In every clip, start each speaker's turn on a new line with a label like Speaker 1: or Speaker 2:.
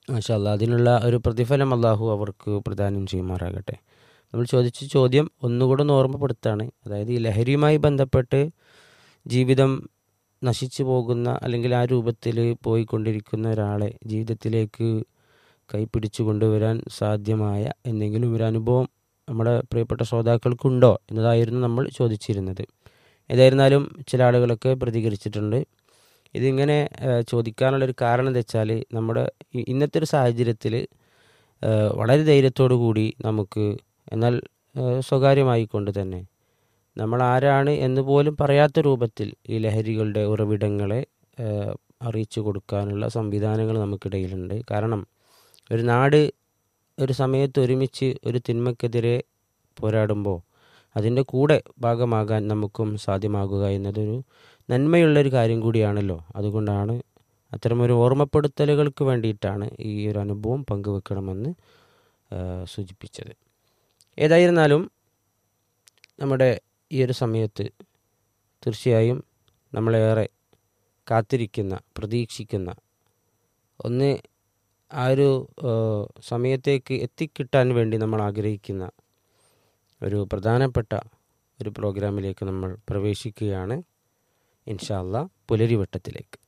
Speaker 1: മാഷാ അല്ലാ, അതിനുള്ള ഒരു പ്രതിഫലം അള്ളാഹു അവർക്ക് പ്രദാനം ചെയ്യുമാറാകട്ടെ. നമ്മൾ ചോദിച്ച ചോദ്യം ഒന്നുകൂടെ ഒന്ന് ഓർമ്മപ്പെടുത്താണ്. അതായത് ഈ ലഹരിയുമായി ബന്ധപ്പെട്ട് ജീവിതം നശിച്ചു പോകുന്ന അല്ലെങ്കിൽ ആ രൂപത്തിൽ പോയിക്കൊണ്ടിരിക്കുന്ന ഒരാളെ ജീവിതത്തിലേക്ക് കൈപിടിച്ചു കൊണ്ടുവരാൻ സാധ്യമായ എന്തെങ്കിലും ഒരു അനുഭവം നമ്മുടെ പ്രിയപ്പെട്ട ശ്രോതാക്കൾക്കുണ്ടോ എന്നതായിരുന്നു നമ്മൾ ചോദിച്ചിരുന്നത്. ഏതായിരുന്നാലും ചില ആളുകളൊക്കെ പ്രതികരിച്ചിട്ടുണ്ട്. ഇതിങ്ങനെ ചോദിക്കാനുള്ളൊരു കാരണം എന്താ വെച്ചാൽ നമ്മുടെ ഇന്നത്തെ ഒരു സാഹചര്യത്തിൽ വളരെ ധൈര്യത്തോടു കൂടി നമുക്ക്, എന്നാൽ സ്വകാര്യമായിക്കൊണ്ട് തന്നെ നമ്മൾ ആരാണ് എന്ന് പോലും പറയാത്ത രൂപത്തിൽ ഈ ലഹരികളുടെ ഉറവിടങ്ങളെ അറിയിച്ചു കൊടുക്കാനുള്ള സംവിധാനങ്ങൾ നമുക്കിടയിലുണ്ട്. കാരണം ഒരു നാട് ഒരു സമയത്ത് ഒരുമിച്ച് ഒരു തിന്മയ്ക്കെതിരെ പോരാടുമ്പോൾ അതിൻ്റെ കൂടെ ഭാഗമാകാൻ നമുക്കും സാധ്യമാകുക എന്നതൊരു നന്മയുള്ളൊരു കാര്യം കൂടിയാണല്ലോ. അതുകൊണ്ടാണ് അത്തരമൊരു ഓർമ്മപ്പെടുത്തലുകൾക്ക് വേണ്ടിയിട്ടാണ് ഈ ഒരു അനുഭവം പങ്കുവെക്കണമെന്ന് സൂചിപ്പിച്ചത്. ഏതായിരുന്നാലും നമ്മുടെ ഈ ഒരു സമയത്ത് തീർച്ചയായും നമ്മളേറെ കാത്തിരിക്കുന്ന, പ്രതീക്ഷിക്കുന്ന ഒന്ന്, ആ ഒരു സമയത്തേക്ക് എത്തിക്കിട്ടാൻ വേണ്ടി നമ്മൾ ആഗ്രഹിക്കുന്ന ഒരു പ്രധാനപ്പെട്ട ഒരു പ്രോഗ്രാമിലേക്ക് നമ്മൾ പ്രവേശിക്കുകയാണ്. ഇൻഷാ അല്ലാ, പുലരിവട്ടത്തിലേക്ക്.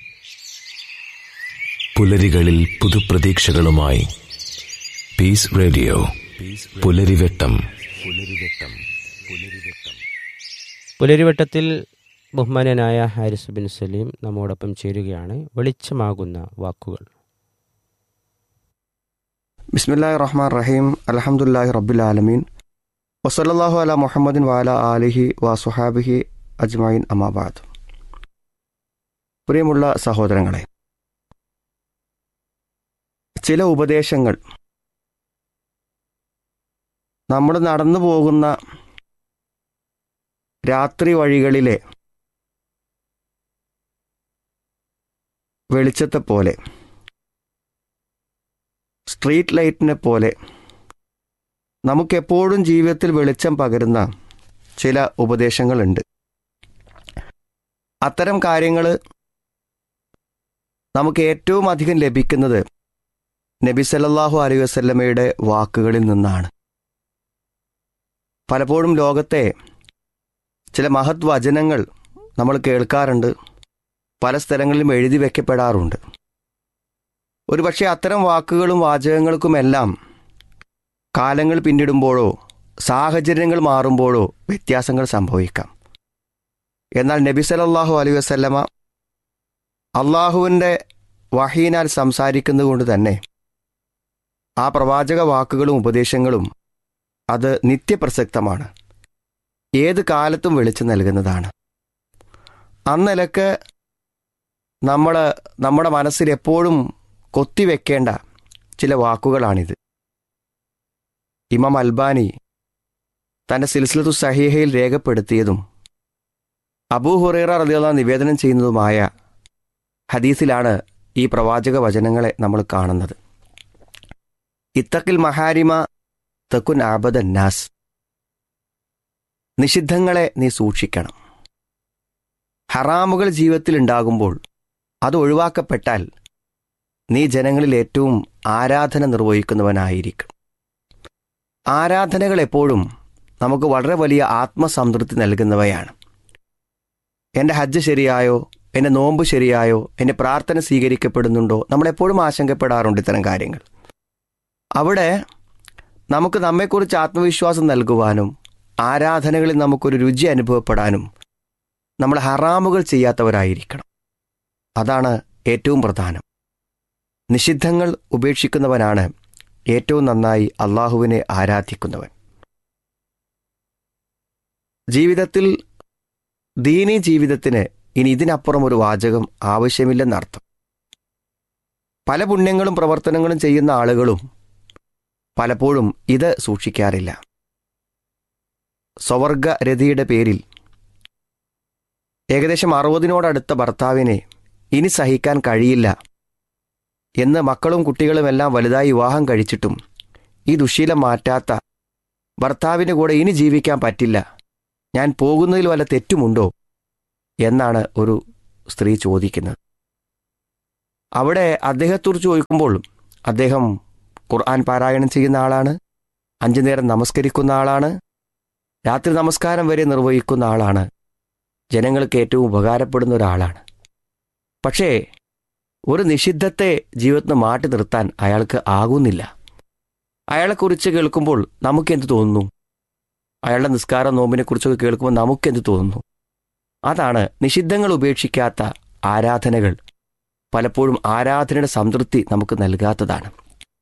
Speaker 2: പുലരികളിൽ പുതുപ്രതീക്ഷകളുമായി പീസ് റേഡിയോ പുലരിവട്ടം.
Speaker 1: പുലരിവട്ടത്തിൽ ബഹുമാന്യനായ ഹാരിസ് ബിൻ സലീം നമ്മോടൊപ്പം ചേരുകയാണ്. വെളിച്ചമാകുന്ന വാക്കുകൾ.
Speaker 3: ബിസ്മില്ലാഹിർ റഹ്മാനിർ റഹീം. അൽഹംദുലില്ലാഹി റബ്ബിൽ ആലമീൻ. വസല്ലല്ലാഹു അലാ മുഹമ്മദിൻ വഅലാ ആലിഹി വസുഹാബിഹി അജ്മഈൻ. അമ്മാ ബഅദ്. പ്രിയമുള്ള സഹോദരങ്ങളെ, ചില ഉപദേശങ്ങൾ നമ്മൾ നടന്നു പോകുന്ന രാത്രി വഴികളിലെ വെളിച്ചത്തെ പോലെ, സ്ട്രീറ്റ് ലൈറ്റിനെ പോലെ നമുക്കെപ്പോഴും ജീവിതത്തിൽ വെളിച്ചം പകരുന്ന ചില ഉപദേശങ്ങളുണ്ട്. അത്തരം കാര്യങ്ങൾ നമുക്ക് ഏറ്റവും അധികം ലഭിക്കുന്നത് നബി സല്ലല്ലാഹു അലൈഹി വസല്ലമയുടെ വാക്കുകളിൽ നിന്നാണ്. പലപ്പോഴും ലോകത്തെ ചില മഹത് വചനങ്ങൾ നമ്മൾ കേൾക്കാറുണ്ട്, പല സ്ഥലങ്ങളിലും എഴുതി വയ്ക്കപ്പെടാറുണ്ട്. ഒരുപക്ഷെ അത്തരം വാക്കുകളും വാചകങ്ങൾക്കുമെല്ലാം കാലങ്ങൾ പിന്നിടുമ്പോഴോ സാഹചര്യങ്ങൾ മാറുമ്പോഴോ വ്യത്യാസങ്ങൾ സംഭവിക്കാം. എന്നാൽ നബി സല്ലല്ലാഹു അലൈഹി വസല്ലമ അള്ളാഹുവിൻ്റെ വഹീനാൽ സംസാരിക്കുന്നത് കൊണ്ട് തന്നെ ആ പ്രവാചക വാക്കുകളും ഉപദേശങ്ങളും അത് നിത്യപ്രസക്തമാണ്, ഏത് കാലത്തും വെളിച്ചം നൽകുന്നതാണ്. അന്നിലക്ക് നമ്മുടെ മനസ്സിൽ എപ്പോഴും കൊത്തിവെക്കേണ്ട ചില വാക്കുകളാണിത്. ഇമാം അൽബാനി തൻ്റെ സിൽസിലത്തു സഹീഹയിൽ രേഖപ്പെടുത്തിയതും അബൂ ഹുറൈറ റളിയല്ലാഹു അൻഹു നിവേദനം ചെയ്യുന്നതുമായ ഹദീസിലാണ് ഈ പ്രവാചക വചനങ്ങളെ നമ്മൾ കാണുന്നത്. ഇത്തഖിൽ മഹാരിമ തകുൻ ആബദന്നാസ്. നിഷിദ്ധങ്ങളെ നീ സൂക്ഷിക്കണം. ഹറാമുകൾ ജീവിതത്തിൽ ഉണ്ടാകുമ്പോൾ അത് ഒഴിവാക്കപ്പെട്ടാൽ നീ ജനങ്ങളിൽ ഏറ്റവും ആരാധന നിർവഹിക്കുന്നവനായിരിക്കും. ആരാധനകൾ എപ്പോഴും നമുക്ക് വളരെ വലിയ ആത്മസംതൃപ്തി നൽകുന്നവയാണ്. എൻ്റെ ഹജ്ജ് ശരിയായോ, എൻ്റെ നോമ്പ് ശരിയായോ, എൻ്റെ പ്രാർത്ഥന സ്വീകരിക്കപ്പെടുന്നുണ്ടോ, നമ്മളെപ്പോഴും ആശങ്കപ്പെടാറുണ്ട് ഇത്തരം കാര്യങ്ങൾ. അവിടെ നമുക്ക് നമ്മെക്കുറിച്ച് ആത്മവിശ്വാസം നൽകുവാനും ആരാധനകളിൽ നമുക്കൊരു രുചി അനുഭവപ്പെടാനും നമ്മൾ ഹറാമുകൾ ചെയ്യാത്തവരായിരിക്കണം. അതാണ് ഏറ്റവും പ്രധാനം. നിഷിദ്ധങ്ങൾ ഉപേക്ഷിക്കുന്നവനാണ് ഏറ്റവും നന്നായി അള്ളാഹുവിനെ ആരാധിക്കുന്നവൻ. ജീവിതത്തിൽ, ദീനീ ജീവിതത്തിന് ഇനി ഇതിനപ്പുറം ഒരു വാചകം ആവശ്യമില്ലെന്നർത്ഥം. പല പുണ്യങ്ങളും പ്രവർത്തനങ്ങളും ചെയ്യുന്ന ആളുകളും പലപ്പോഴും ഇത് സൂക്ഷിക്കാറില്ല. സ്വവർഗരതിയുടെ പേരിൽ ഏകദേശം 60-നോടടുത്ത ഭർത്താവിനെ ഇനി സഹിക്കാൻ കഴിയില്ല എന്ന് മക്കളും കുട്ടികളുമെല്ലാം വലുതായി വിവാഹം കഴിച്ചിട്ടും ഈ ദുശ്ശീലം മാറ്റാത്ത ഭർത്താവിൻ്റെ കൂടെ ഇനി ജീവിക്കാൻ പറ്റില്ല, ഞാൻ പോകുന്നതിൽ വല്ല തെറ്റുമുണ്ടോ എന്നാണ് ഒരു സ്ത്രീ ചോദിക്കുന്നത്. അവിടെ അദ്ദേഹത്തോട് ചോദിക്കുമ്പോൾ അദ്ദേഹം ഖുർആൻ പാരായണം ചെയ്യുന്ന ആളാണ്, 5 നേരം നമസ്കരിക്കുന്ന ആളാണ്, രാത്രി നമസ്കാരം വരെ നിർവഹിക്കുന്ന ആളാണ്, ജനങ്ങൾക്ക് ഏറ്റവും ഉപകാരപ്പെടുന്ന ഒരാളാണ്. പക്ഷേ ഒരു നിഷിദ്ധത്തെ ജീവിതത്തിൽ നിന്ന് മാറ്റി നിർത്താൻ അയാൾക്ക് ആകുന്നില്ല. അയാളെക്കുറിച്ച് കേൾക്കുമ്പോൾ നമുക്കെന്ത് തോന്നുന്നു? അയാളുടെ നിസ്കാരം നോമ്പിനെക്കുറിച്ചൊക്കെ കേൾക്കുമ്പോൾ നമുക്കെന്ത് തോന്നുന്നു? അതാണ് നിഷിദ്ധങ്ങൾ ഉപേക്ഷിക്കാത്ത ആരാധനകൾ പലപ്പോഴും ആരാധനയുടെ സംതൃപ്തി നമുക്ക് നൽകാത്തതാണ്.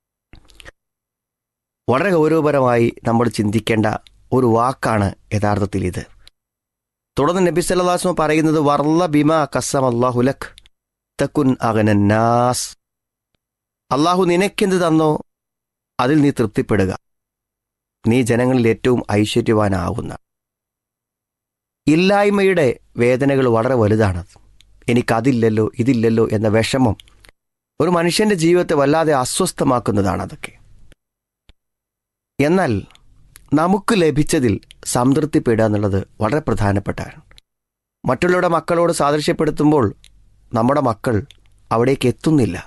Speaker 3: വളരെ ഗൗരവപരമായി നമ്മൾ ചിന്തിക്കേണ്ട ഒരു വാക്കാണ് യഥാർത്ഥത്തിൽ ഇത്. തുടർന്ന് നബി സല്ലല്ലാഹു അലൈഹി വസല്ലം പറയുന്നത് വർള ബിമാ ഖസ്സമല്ലാഹു ലക് തകുൻ അഗ്നന്നാസ്. അള്ളാഹു നിനക്കെന്ത് തന്നോ അതിൽ നീ തൃപ്തിപ്പെടുക, നീ ജനങ്ങളിൽ ഏറ്റവും ഐശ്വര്യവാനാവുന്ന. ഇല്ലായ്മയുടെ വേദനകൾ വളരെ വലുതാണ്. എനിക്കതില്ലല്ലോ ഇതില്ലല്ലോ എന്ന വിഷമം ഒരു മനുഷ്യൻ്റെ ജീവിതത്തെ വല്ലാതെ അസ്വസ്ഥമാക്കുന്നതാണ് അതൊക്കെ. എന്നാൽ നമുക്ക് ലഭിച്ചതിൽ സംതൃപ്തിപ്പെടുക എന്നുള്ളത് വളരെ പ്രധാനപ്പെട്ടാണ്. മറ്റുള്ളവരുടെ മക്കളോട് സാദൃശ്യപ്പെടുത്തുമ്പോൾ നമ്മുടെ മക്കൾ അവിടേക്ക് എത്തുന്നില്ല.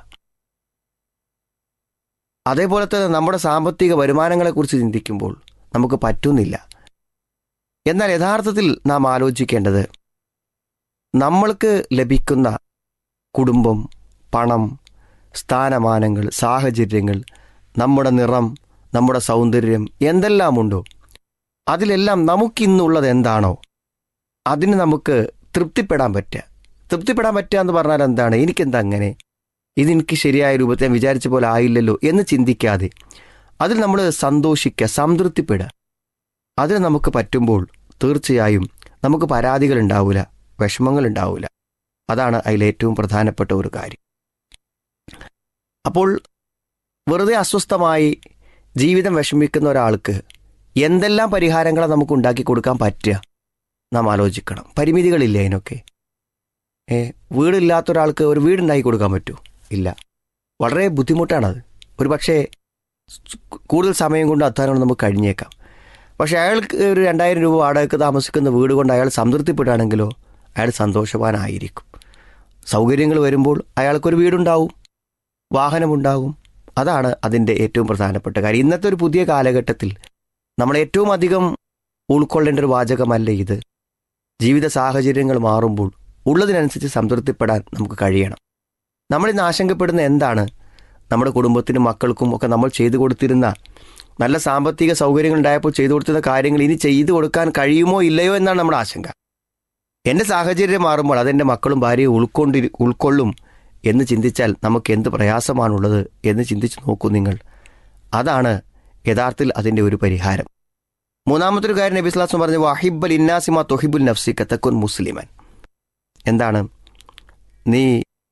Speaker 3: അതേപോലെ തന്നെ നമ്മുടെ സാമ്പത്തിക വരുമാനങ്ങളെക്കുറിച്ച് ചിന്തിക്കുമ്പോൾ നമുക്ക് പറ്റുന്നില്ല. എന്നാൽ യഥാർത്ഥത്തിൽ നാം ആലോചിക്കേണ്ടത് നമ്മൾക്ക് ലഭിക്കുന്ന കുടുംബം, പണം, സ്ഥാനമാനങ്ങൾ, സാഹചര്യങ്ങൾ, നമ്മുടെ നിറം, നമ്മുടെ സൗന്ദര്യം എന്തെല്ലാമുണ്ടോ അതിലെല്ലാം നമുക്കിന്നുള്ളത് എന്താണോ അതിന് നമുക്ക് തൃപ്തിപ്പെടാൻ പറ്റുക. തൃപ്തിപ്പെടാൻ പറ്റുക എന്ന് പറഞ്ഞാൽ എന്താണ്? എനിക്കെന്താ അങ്ങനെ, ഇതെനിക്ക് ശരിയായ രൂപത്തിൽ ഞാൻ വിചാരിച്ച പോലെ ആയില്ലല്ലോ എന്ന് ചിന്തിക്കാതെ അതിൽ നമ്മൾ സന്തോഷിക്കുക, സംതൃപ്തിപ്പെടുക. അതിന് നമുക്ക് പറ്റുമ്പോൾ തീർച്ചയായും നമുക്ക് പരാതികൾ ഉണ്ടാവില്ല, വിഷമങ്ങൾ ഉണ്ടാവില്ല. അതാണ് അതിലേറ്റവും പ്രധാനപ്പെട്ട ഒരു കാര്യം. അപ്പോൾ വെറുതെ അസ്വസ്ഥമായി ജീവിതം വിഷമിക്കുന്ന ഒരാൾക്ക് എന്തെല്ലാം പരിഹാരങ്ങളാണ് നമുക്ക് ഉണ്ടാക്കി കൊടുക്കാൻ പറ്റുക നാം ആലോചിക്കണം. പരിമിതികളില്ലേ അതിനൊക്കെ? വീടില്ലാത്ത ഒരാൾക്ക് ഒരു വീടുണ്ടാക്കി കൊടുക്കാൻ പറ്റുമോ? ഇല്ല, വളരെ ബുദ്ധിമുട്ടാണത്. ഒരു പക്ഷേ കൂടുതൽ സമയം കൊണ്ട് അധ്വാനം കൊണ്ട് നമുക്ക് കഴിഞ്ഞേക്കാം. പക്ഷേ അയാൾക്ക് ഒരു 2000 രൂപ വാടകയ്ക്ക് താമസിക്കുന്ന വീട് കൊണ്ട് അയാൾ സംതൃപ്തിപ്പെടുകയാണെങ്കിലോ അയാൾ സന്തോഷവാനായിരിക്കും. സൗകര്യങ്ങൾ വരുമ്പോൾ അയാൾക്കൊരു വീടുണ്ടാവും, വാഹനമുണ്ടാകും. അതാണ് അതിൻ്റെ ഏറ്റവും പ്രധാനപ്പെട്ട കാര്യം. ഇന്നത്തെ ഒരു പുതിയ കാലഘട്ടത്തിൽ നമ്മൾ ഏറ്റവും അധികം ഉൾക്കൊള്ളേണ്ട ഒരു വാചകമല്ല ഇത്. ജീവിത സാഹചര്യങ്ങൾ മാറുമ്പോൾ ഉള്ളതിനനുസരിച്ച് സംതൃപ്തിപ്പെടാൻ നമുക്ക് കഴിയണം. നമ്മളിന്ന് ആശങ്കപ്പെടുന്ന എന്താണ്? നമ്മുടെ കുടുംബത്തിനും മക്കൾക്കും ഒക്കെ നമ്മൾ ചെയ്തു കൊടുത്തിരുന്ന നല്ല സാമ്പത്തിക സൗകര്യങ്ങൾ ഉണ്ടായപ്പോൾ ചെയ്തു കൊടുത്തിരുന്ന കാര്യങ്ങൾ ഇനി ചെയ്തു കൊടുക്കാൻ കഴിയുമോ ഇല്ലയോ എന്നാണ് നമ്മുടെ ആശങ്ക. എൻ്റെ സാഹചര്യം മാറുമ്പോൾ അതെൻ്റെ മക്കളും ഭാര്യയും ഉൾക്കൊള്ളും എന്ന് ചിന്തിച്ചാൽ നമുക്ക് എന്ത് പ്രയാസമാണുള്ളത് എന്ന് ചിന്തിച്ച് നോക്കൂ നിങ്ങൾ. അതാണ് യഥാർത്ഥത്തിൽ അതിൻ്റെ ഒരു പരിഹാരം. മൂന്നാമത്തെ ഒരു കാര്യം നബി സ്വല്ലല്ലാഹു അലൈഹി വസല്ലം പറഞ്ഞു, വഹിബ്ബൽ ഇന്നാസിമ തുഹിബുൽ നഫ്സിക തകുൻ മുസ്ലിമൻ. എന്താണ്? നീ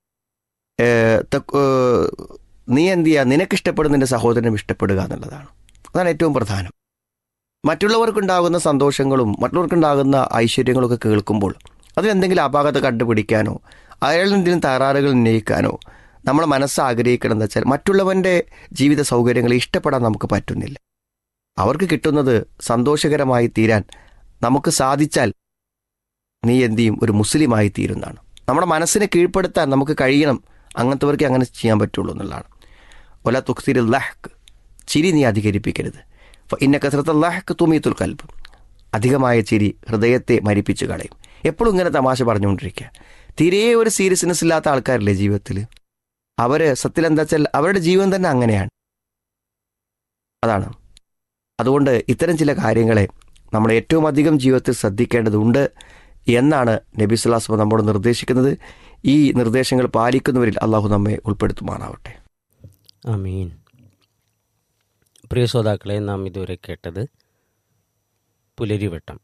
Speaker 3: എന്ത് ചെയ്യുക? നിനക്കിഷ്ടപ്പെടുന്ന നിൻ്റെ സഹോദരനും ഇഷ്ടപ്പെടുക എന്നുള്ളതാണ്. അതാണ് ഏറ്റവും പ്രധാനം. മറ്റുള്ളവർക്കുണ്ടാകുന്ന സന്തോഷങ്ങളും മറ്റുള്ളവർക്കുണ്ടാകുന്ന ഐശ്വര്യങ്ങളൊക്കെ കേൾക്കുമ്പോൾ അതിലെന്തെങ്കിലും അപാകത കണ്ടുപിടിക്കാനോ അയാളിൽ എന്തെങ്കിലും തകരാറുകൾ ഉന്നയിക്കാനോ നമ്മൾ മനസ്സ് ആഗ്രഹിക്കണമെന്ന് വെച്ചാൽ മറ്റുള്ളവൻ്റെ ജീവിത സൗകര്യങ്ങളെ ഇഷ്ടപ്പെടാൻ നമുക്ക് പറ്റുന്നില്ല. അവർക്ക് കിട്ടുന്നത് സന്തോഷകരമായി തീരാൻ നമുക്ക് സാധിച്ചാൽ നീ എന്ത് ചെയ്യും? ഒരു മുസ്ലിമായി തീരുന്നതാണ്. നമ്മുടെ മനസ്സിനെ കീഴ്പ്പെടുത്താൻ നമുക്ക് കഴിയണം. അങ്ങനത്തെവർക്ക് അങ്ങനെ ചെയ്യാൻ പറ്റുള്ളൂ എന്നുള്ളതാണ്. ഒല തുക്സിർ ലഹ്ക്ക്, ചിരി നീ അധികരിപ്പിക്കരുത്. ഇന്ന കസറത്ത് ലഹ്ക്ക് തുമീത്തുൽ കൽബ്, അധികമായ ചിരി ഹൃദയത്തെ മരിപ്പിച്ച് കളയും. എപ്പോഴും ഇങ്ങനെ തമാശ പറഞ്ഞുകൊണ്ടിരിക്കുക. തീരെ ഒരു സീരിയസ്നെസ് ഇല്ലാത്ത ആൾക്കാരില്ലേ ജീവിതത്തിൽ? അവർ സത്യത്തിൽ എന്താ വെച്ചാൽ അവരുടെ ജീവൻ തന്നെ അങ്ങനെയാണ്. അതാണ്. അതുകൊണ്ട് ഇത്തരം ചില കാര്യങ്ങളെ നമ്മൾ ഏറ്റവും അധികം ജീവിതത്തിൽ ശ്രദ്ധിക്കേണ്ടതുണ്ട് എന്നാണ് നബി സ്വല്ലല്ലാഹു അലൈഹി വസല്ലം നമ്മോട് നിർദ്ദേശിക്കുന്നത്. ഈ നിർദ്ദേശങ്ങൾ പാലിക്കുന്നവരിൽ അള്ളാഹു നമ്മെ ഉൾപ്പെടുത്തുമാറാവട്ടെ.
Speaker 1: ആമീൻ. പ്രിയ ശ്രോതാക്കളെ, നാം ഇതുവരെ കേട്ടത് പുലരിവട്ടം.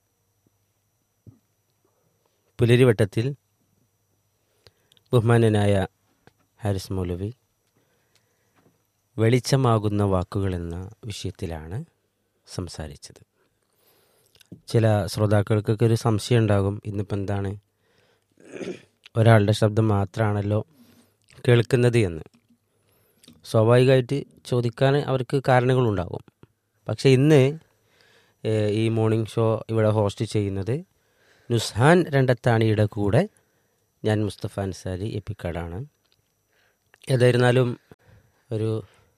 Speaker 1: പുലരിവട്ടത്തിൽ ബഹുമാനനായ ഹാരിസ് മൗലവി വെളിച്ചമാകുന്ന വാക്കുകൾ എന്ന വിഷയത്തിലാണ് സംസാരിച്ചത്. ചില ശ്രോതാക്കൾക്കൊക്കെ ഒരു സംശയം ഉണ്ടാകും, ഇന്നിപ്പോൾ എന്താണ് ഒരാളുടെ ശബ്ദം മാത്രമാണല്ലോ കേൾക്കുന്നത് എന്ന്. സ്വാഭാവികമായിട്ട് ചോദിക്കാൻ അവർക്ക് കാരണങ്ങളുണ്ടാകും. പക്ഷേ ഇന്ന് ഈ മോർണിംഗ് ഷോ ഇവിടെ ഹോസ്റ്റ് ചെയ്യുന്നത് നുസ്ഹാൻ രണ്ടത്താണിയുടെ കൂടെ ഞാൻ മുസ്തഫ അൻസാരി എപ്പിക്കാടാണ്. ഏതായിരുന്നാലും ഒരു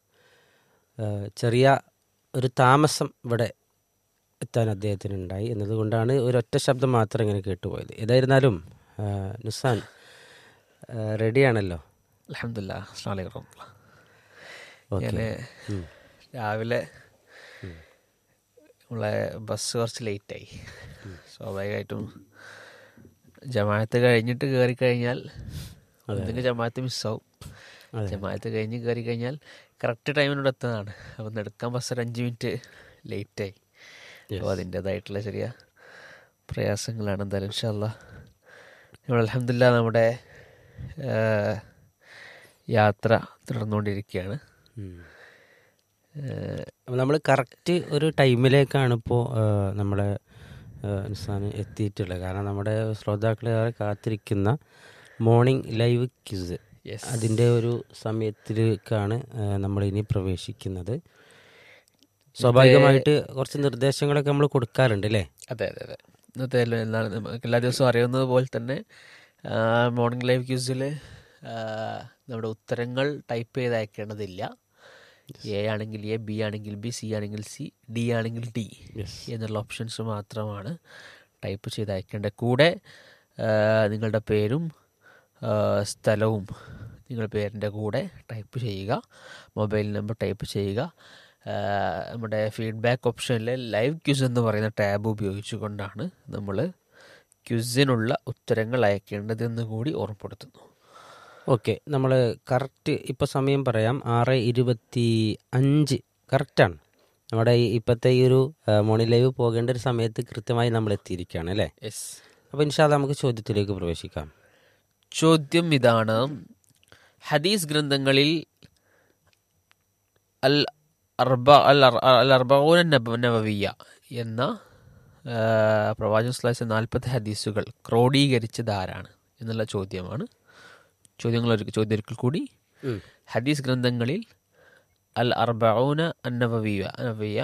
Speaker 1: ചെറിയ ഒരു താമസം ഇവിടെ എത്താൻ അദ്ദേഹത്തിനുണ്ടായി എന്നതുകൊണ്ടാണ് ഒരൊറ്റ ശബ്ദം മാത്രം ഇങ്ങനെ കേട്ടുപോയത്. ഏതായിരുന്നാലും നുസാൻ റെഡിയാണല്ലോ?
Speaker 4: അൽഹംദുലില്ലാ. അസ്സലാമു അലൈക്കും.
Speaker 1: ഓക്കെ.
Speaker 4: ഞാൻ രാവിലെ നമ്മളെ ബസ് കുറച്ച് ലേറ്റായി. സ്വാഭാവികമായിട്ടും ജമാഅത്ത് കഴിഞ്ഞിട്ട് കയറി കഴിഞ്ഞാൽ ഒന്നിന് ജമാഅത്ത് മിസ്സാവും. ജമാഅത്ത് കഴിഞ്ഞ് കയറി കഴിഞ്ഞാൽ കറക്റ്റ് ടൈമിനോട് എത്തുന്നതാണ്. അപ്പം എടുക്കാൻ ബസ് ഒരു 5 മിനിറ്റ് ലേറ്റായി. അപ്പോൾ അതിൻ്റേതായിട്ടുള്ള ചെറിയ പ്രയാസങ്ങളാണ്. എന്തായാലും ഇൻഷാ അല്ലാഹ് നമ്മൾ അൽഹംദുലില്ലാ നമ്മുടെ യാത്ര തുടർന്നുകൊണ്ടിരിക്കുകയാണ്.
Speaker 1: നമ്മൾ കറക്റ്റ് ഒരു ടൈമിലേക്കാണ് ഇപ്പോൾ നമ്മളെ നുസാൻ എത്തിയിട്ടുള്ളത്. കാരണം നമ്മുടെ ശ്രോതാക്കളെ കാത്തിരിക്കുന്ന മോർണിംഗ് ലൈവ് ക്വിസ് അതിൻ്റെ ഒരു സമയത്തിലേക്കാണ് നമ്മളിനി പ്രവേശിക്കുന്നത്. സ്വാഭാവികമായിട്ട് കുറച്ച് നിർദ്ദേശങ്ങളൊക്കെ നമ്മൾ കൊടുക്കാറുണ്ട് അല്ലേ?
Speaker 4: അതെ അതെ അതെ. ഇന്നത്തെ നമുക്ക് എല്ലാ ദിവസവും അറിയുന്നത് പോലെ തന്നെ മോർണിംഗ് ലൈവ് ക്യൂസിൽ നമ്മുടെ ഉത്തരങ്ങൾ ടൈപ്പ് ചെയ്ത് അയക്കേണ്ടതില്ല. എ ആണെങ്കിൽ എ, ബി ആണെങ്കിൽ ബി, സി ആണെങ്കിൽ സി, ഡി ആണെങ്കിൽ ഡി എന്നുള്ള ഓപ്ഷൻസ് മാത്രമാണ് ടൈപ്പ് ചെയ്ത് അയക്കേണ്ടത്. കൂടെ നിങ്ങളുടെ പേരും സ്ഥലവും നിങ്ങളുടെ പേരിൻ്റെ കൂടെ ടൈപ്പ് ചെയ്യുക. മൊബൈൽ നമ്പർ ടൈപ്പ് ചെയ്യുക. നമ്മുടെ ഫീഡ്ബാക്ക് ഓപ്ഷനിലെ ലൈവ് ക്യൂസ് എന്ന് പറയുന്ന ടാബ് ഉപയോഗിച്ചുകൊണ്ടാണ് നമ്മൾ ക്യൂസിനുള്ള ഉത്തരങ്ങൾ അയക്കേണ്ടതെന്ന് കൂടി ഓർമ്മപ്പെടുത്തുന്നു.
Speaker 1: ഓക്കെ, നമ്മൾ കറക്റ്റ് ഇപ്പോൾ സമയം പറയാം. 6:25 കറക്റ്റാണ്. നമ്മുടെ ഇപ്പോഴത്തെ ഈ ഒരു മോർണിംഗ് ലൈവ് പോകേണ്ട ഒരു സമയത്ത് കൃത്യമായി നമ്മൾ എത്തിയിരിക്കുകയാണ് അല്ലേ?
Speaker 4: യെസ്.
Speaker 1: അപ്പോൾ ഇൻഷാ അല്ലാഹ് നമുക്ക് ചോദ്യത്തിലേക്ക് പ്രവേശിക്കാം.
Speaker 4: ചോദ്യം ഇതാണ്: ഹദീസ് ഗ്രന്ഥങ്ങളിൽ അൽ അർബഊന നബവിയ്യ എന്ന പ്രവാചകൻ സ്വല്ലല്ലാഹു അലൈഹി വസല്ലം 40 ഹദീസുകൾ ക്രോഡീകരിച്ചത് ആരാണ് എന്നുള്ള ചോദ്യമാണ്. ചോദ്യമൊരിക്കൽ കൂടി: ഹദീസ് ഗ്രന്ഥങ്ങളിൽ അൽ അർബഊന നബവിയ്യ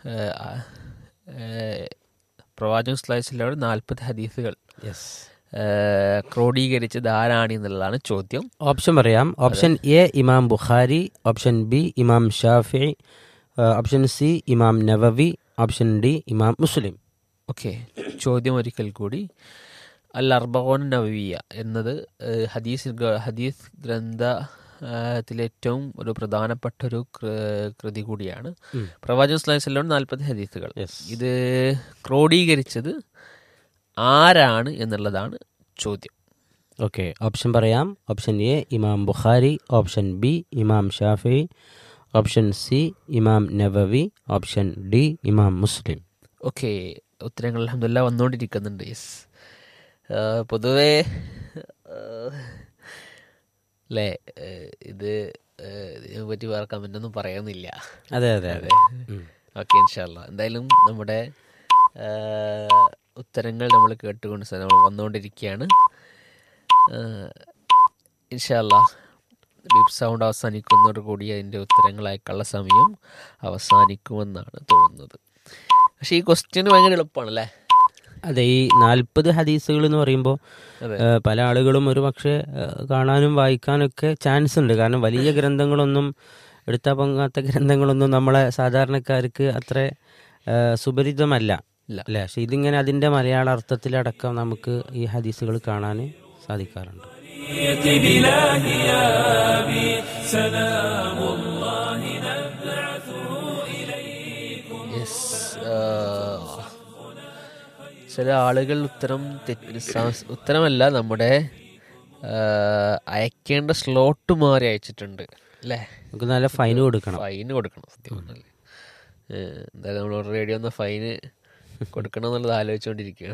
Speaker 4: പ്രവാചകൻ സ്വല്ലല്ലാഹു അലൈഹി വസല്ലം 40 ഹദീസുകൾ ക്രോഡീകരിച്ചത് ആരാണ് എന്നുള്ളതാണ് ചോദ്യം.
Speaker 1: ഓപ്ഷൻ പറയാം. ഓപ്ഷൻ എ ഇമാം ബുഖാരി, ഓപ്ഷൻ ബി ഇമാം ഷാഫിഈ, ഓപ്ഷൻ സി ഇമാം നവവി, ഓപ്ഷൻ ഡി ഇമാം മുസ്ലിം.
Speaker 4: ഓക്കെ, ചോദ്യം ഒരിക്കൽ കൂടി. അൽ അർബഊന നബവിയ്യ എന്നത് ഹദീസ് ഗ്രന്ഥത്തിലേറ്റവും ഒരു പ്രധാനപ്പെട്ട ഒരു കൃതി കൂടിയാണ്. പ്രവാചകൻ സ്വല്ലല്ലാഹു അലൈഹി വസല്ലം 40 ഹദീസുകൾ. ഇത് ക്രോഡീകരിച്ചത് ആരാണ് എന്നുള്ളതാണ് ചോദ്യം.
Speaker 1: ഓക്കെ, ഓപ്ഷൻ പറയാം. ഓപ്ഷൻ എ ഇമാം ബുഖാരി, ഓപ്ഷൻ ബി ഇമാം ഷാഫിഈ, ഓപ്ഷൻ സി ഇമാം നവവി, ഓപ്ഷൻ ഡി ഇമാം മുസ്ലിം.
Speaker 4: ഓക്കെ, ഉത്തരങ്ങൾ അൽഹംദുലില്ലാഹ് വന്നുകൊണ്ടിരിക്കുന്നുണ്ട്. യെസ്. പൊതുവേ അല്ലേ ഇത് ഇതിനെ പറ്റി വേറെ കമൻ്റൊന്നും പറയുന്നില്ല.
Speaker 1: അതെ അതെ അതെ.
Speaker 4: ഓക്കെ, ഇൻഷാ അല്ലാഹ് എന്തായാലും നമ്മുടെ ഉത്തരങ്ങൾ നമ്മൾ കേട്ടുകൊണ്ട് നമ്മൾ വന്നുകൊണ്ടിരിക്കുകയാണ്. ഇൻഷാ അല്ലാഹ് ബീപ്പ് സൗണ്ട് അവസാനിക്കുന്നതോടുകൂടി അതിൻ്റെ ഉത്തരങ്ങൾ അയക്കാനുള്ള സമയം അവസാനിക്കുമെന്നാണ് തോന്നുന്നത്. പക്ഷേ ഈ ക്വസ്റ്റ്യൻ ഭയങ്കര എളുപ്പമാണല്ലേ?
Speaker 1: അതെ, ഈ 40 ഹദീസുകൾ എന്ന് പറയുമ്പോൾ പല ആളുകളും ഒരു പക്ഷേ കാണാനും വായിക്കാനൊക്കെ ചാൻസ് ഉണ്ട്. കാരണം വലിയ ഗ്രന്ഥങ്ങളൊന്നും എടുത്താൽ പൊങ്ങാത്ത ഗ്രന്ഥങ്ങളൊന്നും നമ്മളെ സാധാരണക്കാർക്ക് അത്ര സുപരിചിതമല്ല അല്ലേ? പക്ഷെ ഇതിങ്ങനെ അതിൻ്റെ മലയാള അർത്ഥത്തിലടക്കം നമുക്ക് ഈ ഹദീസുകൾ കാണാൻ സാധിക്കാറുണ്ട്.
Speaker 4: ചില ആളുകൾ ഉത്തരമല്ല നമ്മുടെ അയക്കേണ്ട സ്ലോട്ട് മാറി അയച്ചിട്ടുണ്ട് അല്ലേ?
Speaker 1: നമുക്ക് നല്ല ഫൈൻ കൊടുക്കണം.
Speaker 4: സത്യം പറഞ്ഞാൽ എന്തായാലും നമ്മൾ റേഡിയോ എന്ന ഫൈന് കൊടുക്കണം എന്നുള്ളത് ആലോചിച്ചുകൊണ്ടിരിക്കുകയാണ്.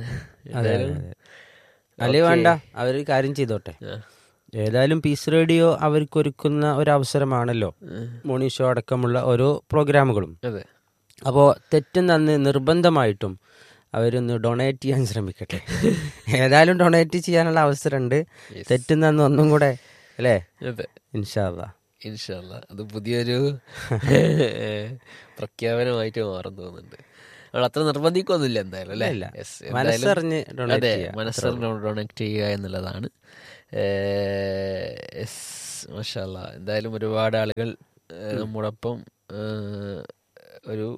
Speaker 1: അല്ലേ വേണ്ട, അവരൊരു കാര്യം ചെയ്തോട്ടെ. ഏതായാലും പീസ് റേഡിയോ അവർക്കൊരുക്കുന്ന ഒരവസരമാണല്ലോ മോർണിംഗ് ഷോ അടക്കമുള്ള ഓരോ പ്രോഗ്രാമുകളും.
Speaker 4: അതെ,
Speaker 1: അപ്പോൾ തെറ്റും നന്ന് നിർബന്ധമായിട്ടും അവരൊന്ന് ഡൊണേറ്റ് ചെയ്യാൻ ശ്രമിക്കട്ടെ. ഏതായാലും ഡൊണേറ്റ് ചെയ്യാനുള്ള അവസരമുണ്ട്. തെറ്റും നന്ന് ഒന്നും കൂടെ അല്ലേ?
Speaker 4: അതെ,
Speaker 1: ഇൻഷാ അല്ലാഹ്.
Speaker 4: അത് പുതിയൊരു പ്രഖ്യാപനമായിട്ട് മാറും തോന്നുന്നുണ്ട്. നമ്മൾ അത്ര നിർബന്ധിക്കൊന്നുമില്ല എന്തായാലും അല്ലേ?
Speaker 1: മനസ്സറിഞ്ഞ്
Speaker 4: ഡൊണേറ്റ് ചെയ്യുക എന്നുള്ളതാണ്. മാഷാ അല്ലാഹ് എന്തായാലും ഒരുപാട് ആളുകൾ നമ്മോടൊപ്പം ഒരു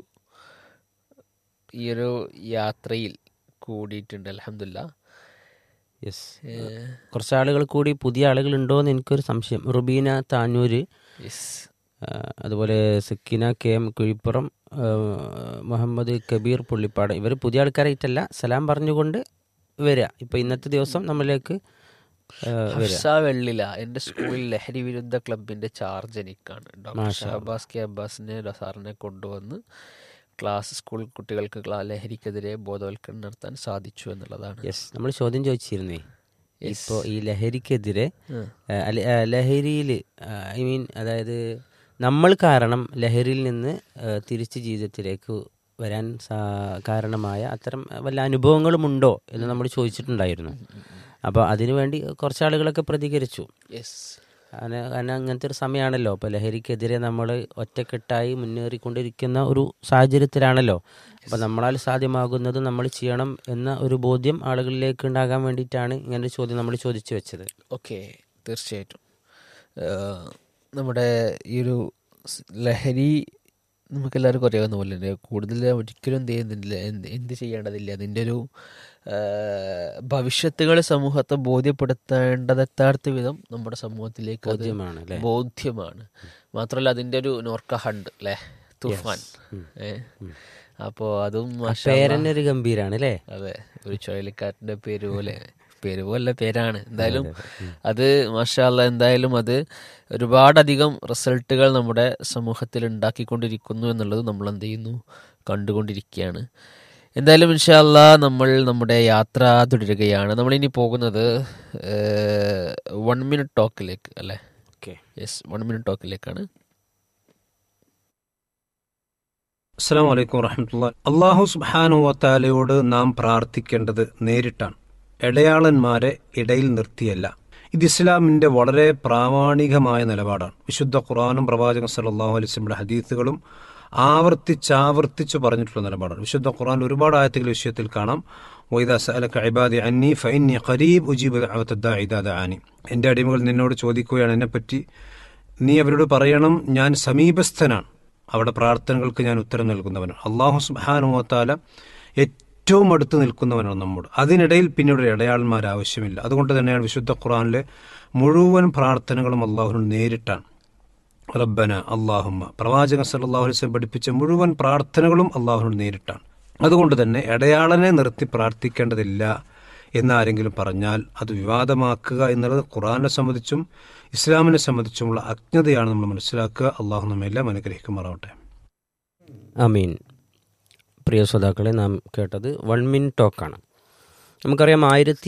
Speaker 4: ഈ ഒരു യാത്രയിൽ കൂടിയിട്ടുണ്ട്. അൽഹംദുലില്ലാ.
Speaker 1: യെസ്, കുറച്ച് ആളുകൾ കൂടി, പുതിയ ആളുകൾ ഉണ്ടോ എന്ന് എനിക്കൊരു സംശയം. റുബീന താനൂര്,
Speaker 4: യെസ്,
Speaker 1: അതുപോലെ സക്കീന കെ എം കുഴിപ്പുറം, മുഹമ്മദ് കബീർ പുള്ളിപ്പാട്, ഇവർ പുതിയ ആൾക്കാരായിട്ടല്ല, സലാം പറഞ്ഞുകൊണ്ട് വരിക. ഇപ്പം ഇന്നത്തെ ദിവസം നമ്മളിലേക്ക്
Speaker 4: ഹഫ്സ വെള്ളില, എൻ്റെ സ്കൂളിൽ ലഹരി വിരുദ്ധ ക്ലബിൻ്റെ ചാർജ് എനിക്കാണ്. ഡോക്ടർ ഷഹബാസ് കെ അബ്ബാസിനെ സാറിനെ കൊണ്ടുവന്ന് സ്കൂൾ കുട്ടികൾക്ക് ലഹരിക്കെതിരെ ബോധവൽക്കരണം നടത്താൻ സാധിച്ചു എന്നുള്ളതാണ്.
Speaker 1: യെസ്, നമ്മൾ ചോദ്യം ചോദിച്ചിരുന്നേ. ഇപ്പോൾ ഈ ലഹരിക്കെതിരെ ലഹരിയിൽ ഐ മീൻ, അതായത് നമ്മൾ കാരണം ലഹരിയിൽ നിന്ന് തിരിച്ച് ജീവിതത്തിലേക്ക് വരാൻ കാരണമായ അത്തരം വല്ല അനുഭവങ്ങളുമുണ്ടോ എന്ന് നമ്മൾ ചോദിച്ചിട്ടുണ്ടായിരുന്നു. അപ്പോൾ അതിനുവേണ്ടി കുറച്ച് ആളുകളൊക്കെ പ്രതികരിച്ചു.
Speaker 4: യെസ്,
Speaker 1: കാരണം അങ്ങനത്തെ ഒരു സമയമാണല്ലോ. അപ്പോൾ ലഹരിക്കെതിരെ നമ്മൾ ഒറ്റക്കെട്ടായി മുന്നേറിക്കൊണ്ടിരിക്കുന്ന ഒരു സാഹചര്യത്തിലാണല്ലോ. അപ്പോൾ നമ്മളാൽ സാധ്യമാകുന്നത് നമ്മൾ ചെയ്യണം എന്ന ഒരു ബോധ്യം ആളുകളിലേക്ക് ഉണ്ടാകാൻ വേണ്ടിയിട്ടാണ് ഇങ്ങനൊരു ചോദ്യം നമ്മൾ ചോദിച്ചു വെച്ചത്.
Speaker 4: ഓക്കെ, തീർച്ചയായിട്ടും നമ്മുടെ ഈ ഒരു ലഹരി നമുക്കെല്ലാവർക്കും അറിയാവുന്ന പോലെ തന്നെ കൂടുതൽ ഒരിക്കലും എന്ത് ചെയ്യുന്നില്ല, എന്ത് ചെയ്യേണ്ടതില്ല. അതിൻ്റെ ഒരു ഭവിഷ്യത്തുകൾ സമൂഹത്തെ ബോധ്യപ്പെടുത്തേണ്ടത് എത്താത്ത വിധം നമ്മുടെ സമൂഹത്തിലേക്ക് ബോധ്യമാണ്. മാത്രമല്ല അതിൻ്റെ ഒരു നോർക്ക ഹണ്ട് അല്ലേ, തുഫാൻ. അപ്പോൾ അതും
Speaker 1: പേരൊരു ഗംഭീരാണ് അല്ലേ.
Speaker 4: അതെ, ഒരു ചുഴലിക്കാറ്റിൻ്റെ പേര് പോലെ പേരാണ്. എന്തായാലും അത് മാഷാ അല്ലാഹ്, എന്തായാലും അത് ഒരുപാടധികം റിസൾട്ടുകൾ നമ്മുടെ സമൂഹത്തിൽ ഉണ്ടാക്കിക്കൊണ്ടിരിക്കുന്നു എന്നുള്ളത് നമ്മൾ എന്ത് ചെയ്യുന്നു, കണ്ടുകൊണ്ടിരിക്കുകയാണ്. എന്തായാലും ഇൻഷാ അല്ലാഹ് നമ്മൾ നമ്മുടെ യാത്ര തുടരുകയാണ്. നമ്മളിനി പോകുന്നത് 1 മിനിറ്റ് ടോക്കിലേക്ക് അല്ലേ.
Speaker 1: Okay,
Speaker 4: yes, 1 minute ടോക്കിലേക്കാണ്.
Speaker 5: അസ്സലാമു അലൈക്കും വറഹ്മത്തുള്ളാഹി. അല്ലാഹു സുബ്ഹാനഹു വ തആലയോട് നാം പ്രാർത്ഥിക്കേണ്ടത് നേരിട്ടാണ്, ഇടയാളന്മാരെ ഇടയിൽ നിർത്തിയല്ല. ഇത് ഇസ്ലാമിൻ്റെ വളരെ പ്രാമാണികമായ നിലപാടാണ്. വിശുദ്ധ ഖുർആനും പ്രവാചകൻ സല്ലല്ലാഹു അലൈഹി വസല്ലമയുടെ ഹദീസുകളും ആവർത്തിച്ച് പറഞ്ഞിട്ടുള്ള നിലപാടാണ്. വിശുദ്ധ ഖുർആൻ ഒരുപാട് ആയത്തുകൾ വിഷയത്തിൽ കാണാം. വഇദാ സഅലക ഇബാദി അന്നി ഫഇന്നി ഖരീബ് ഉജീബു ദഅവത ദാഇ ഇദാ ദഅാനി. എൻ്റെ അടിമകൾ നിന്നോട് ചോദിക്കുകയാണ് എന്നെപ്പറ്റി, നീ അവരോട് പറയണം, ഞാൻ സമീപസ്ഥനാണ്, അവിടെ പ്രാർത്ഥനകൾക്ക് ഞാൻ ഉത്തരം നൽകുന്നവനാണ്. അല്ലാഹു സുബ്ഹാനഹു വ തആല ഏറ്റവും അടുത്ത് നിൽക്കുന്നവനാണ് നമ്മോട്. അതിനിടയിൽ പിന്നീട് ഇടയാളന്മാർ ആവശ്യമില്ല. അതുകൊണ്ട് തന്നെയാണ് വിശുദ്ധ ഖുർആനിലെ മുഴുവൻ പ്രാർത്ഥനകളും അള്ളാഹുവിനോട് നേരിട്ടാണ്. റബ്ബന അല്ലാഹുമ്മ, പ്രവാചകൻ സല്ലല്ലാഹു അലൈഹി വസല്ലം പഠിപ്പിച്ച മുഴുവൻ പ്രാർത്ഥനകളും അള്ളാഹുവിനോട് നേരിട്ടാണ്. അതുകൊണ്ട് തന്നെ ഇടയാളനെ നിർത്തി പ്രാർത്ഥിക്കേണ്ടതില്ല എന്നാരെങ്കിലും പറഞ്ഞാൽ അത് വിവാദമാക്കുക എന്നുള്ളത് ഖുർആനെ സംബന്ധിച്ചും ഇസ്ലാമിനെ സംബന്ധിച്ചുമുള്ള അജ്ഞതയാണ് നമ്മൾ മനസ്സിലാക്കുക. അള്ളാഹു നമ്മെല്ലാം അനുഗ്രഹിക്കുമാറാവട്ടെ.
Speaker 1: ആമീൻ. പ്രിയ ശ്രോതാക്കളെ, നാം കേട്ടത് 1 മിനിറ്റ് ടോക്കാണ്. നമുക്കറിയാം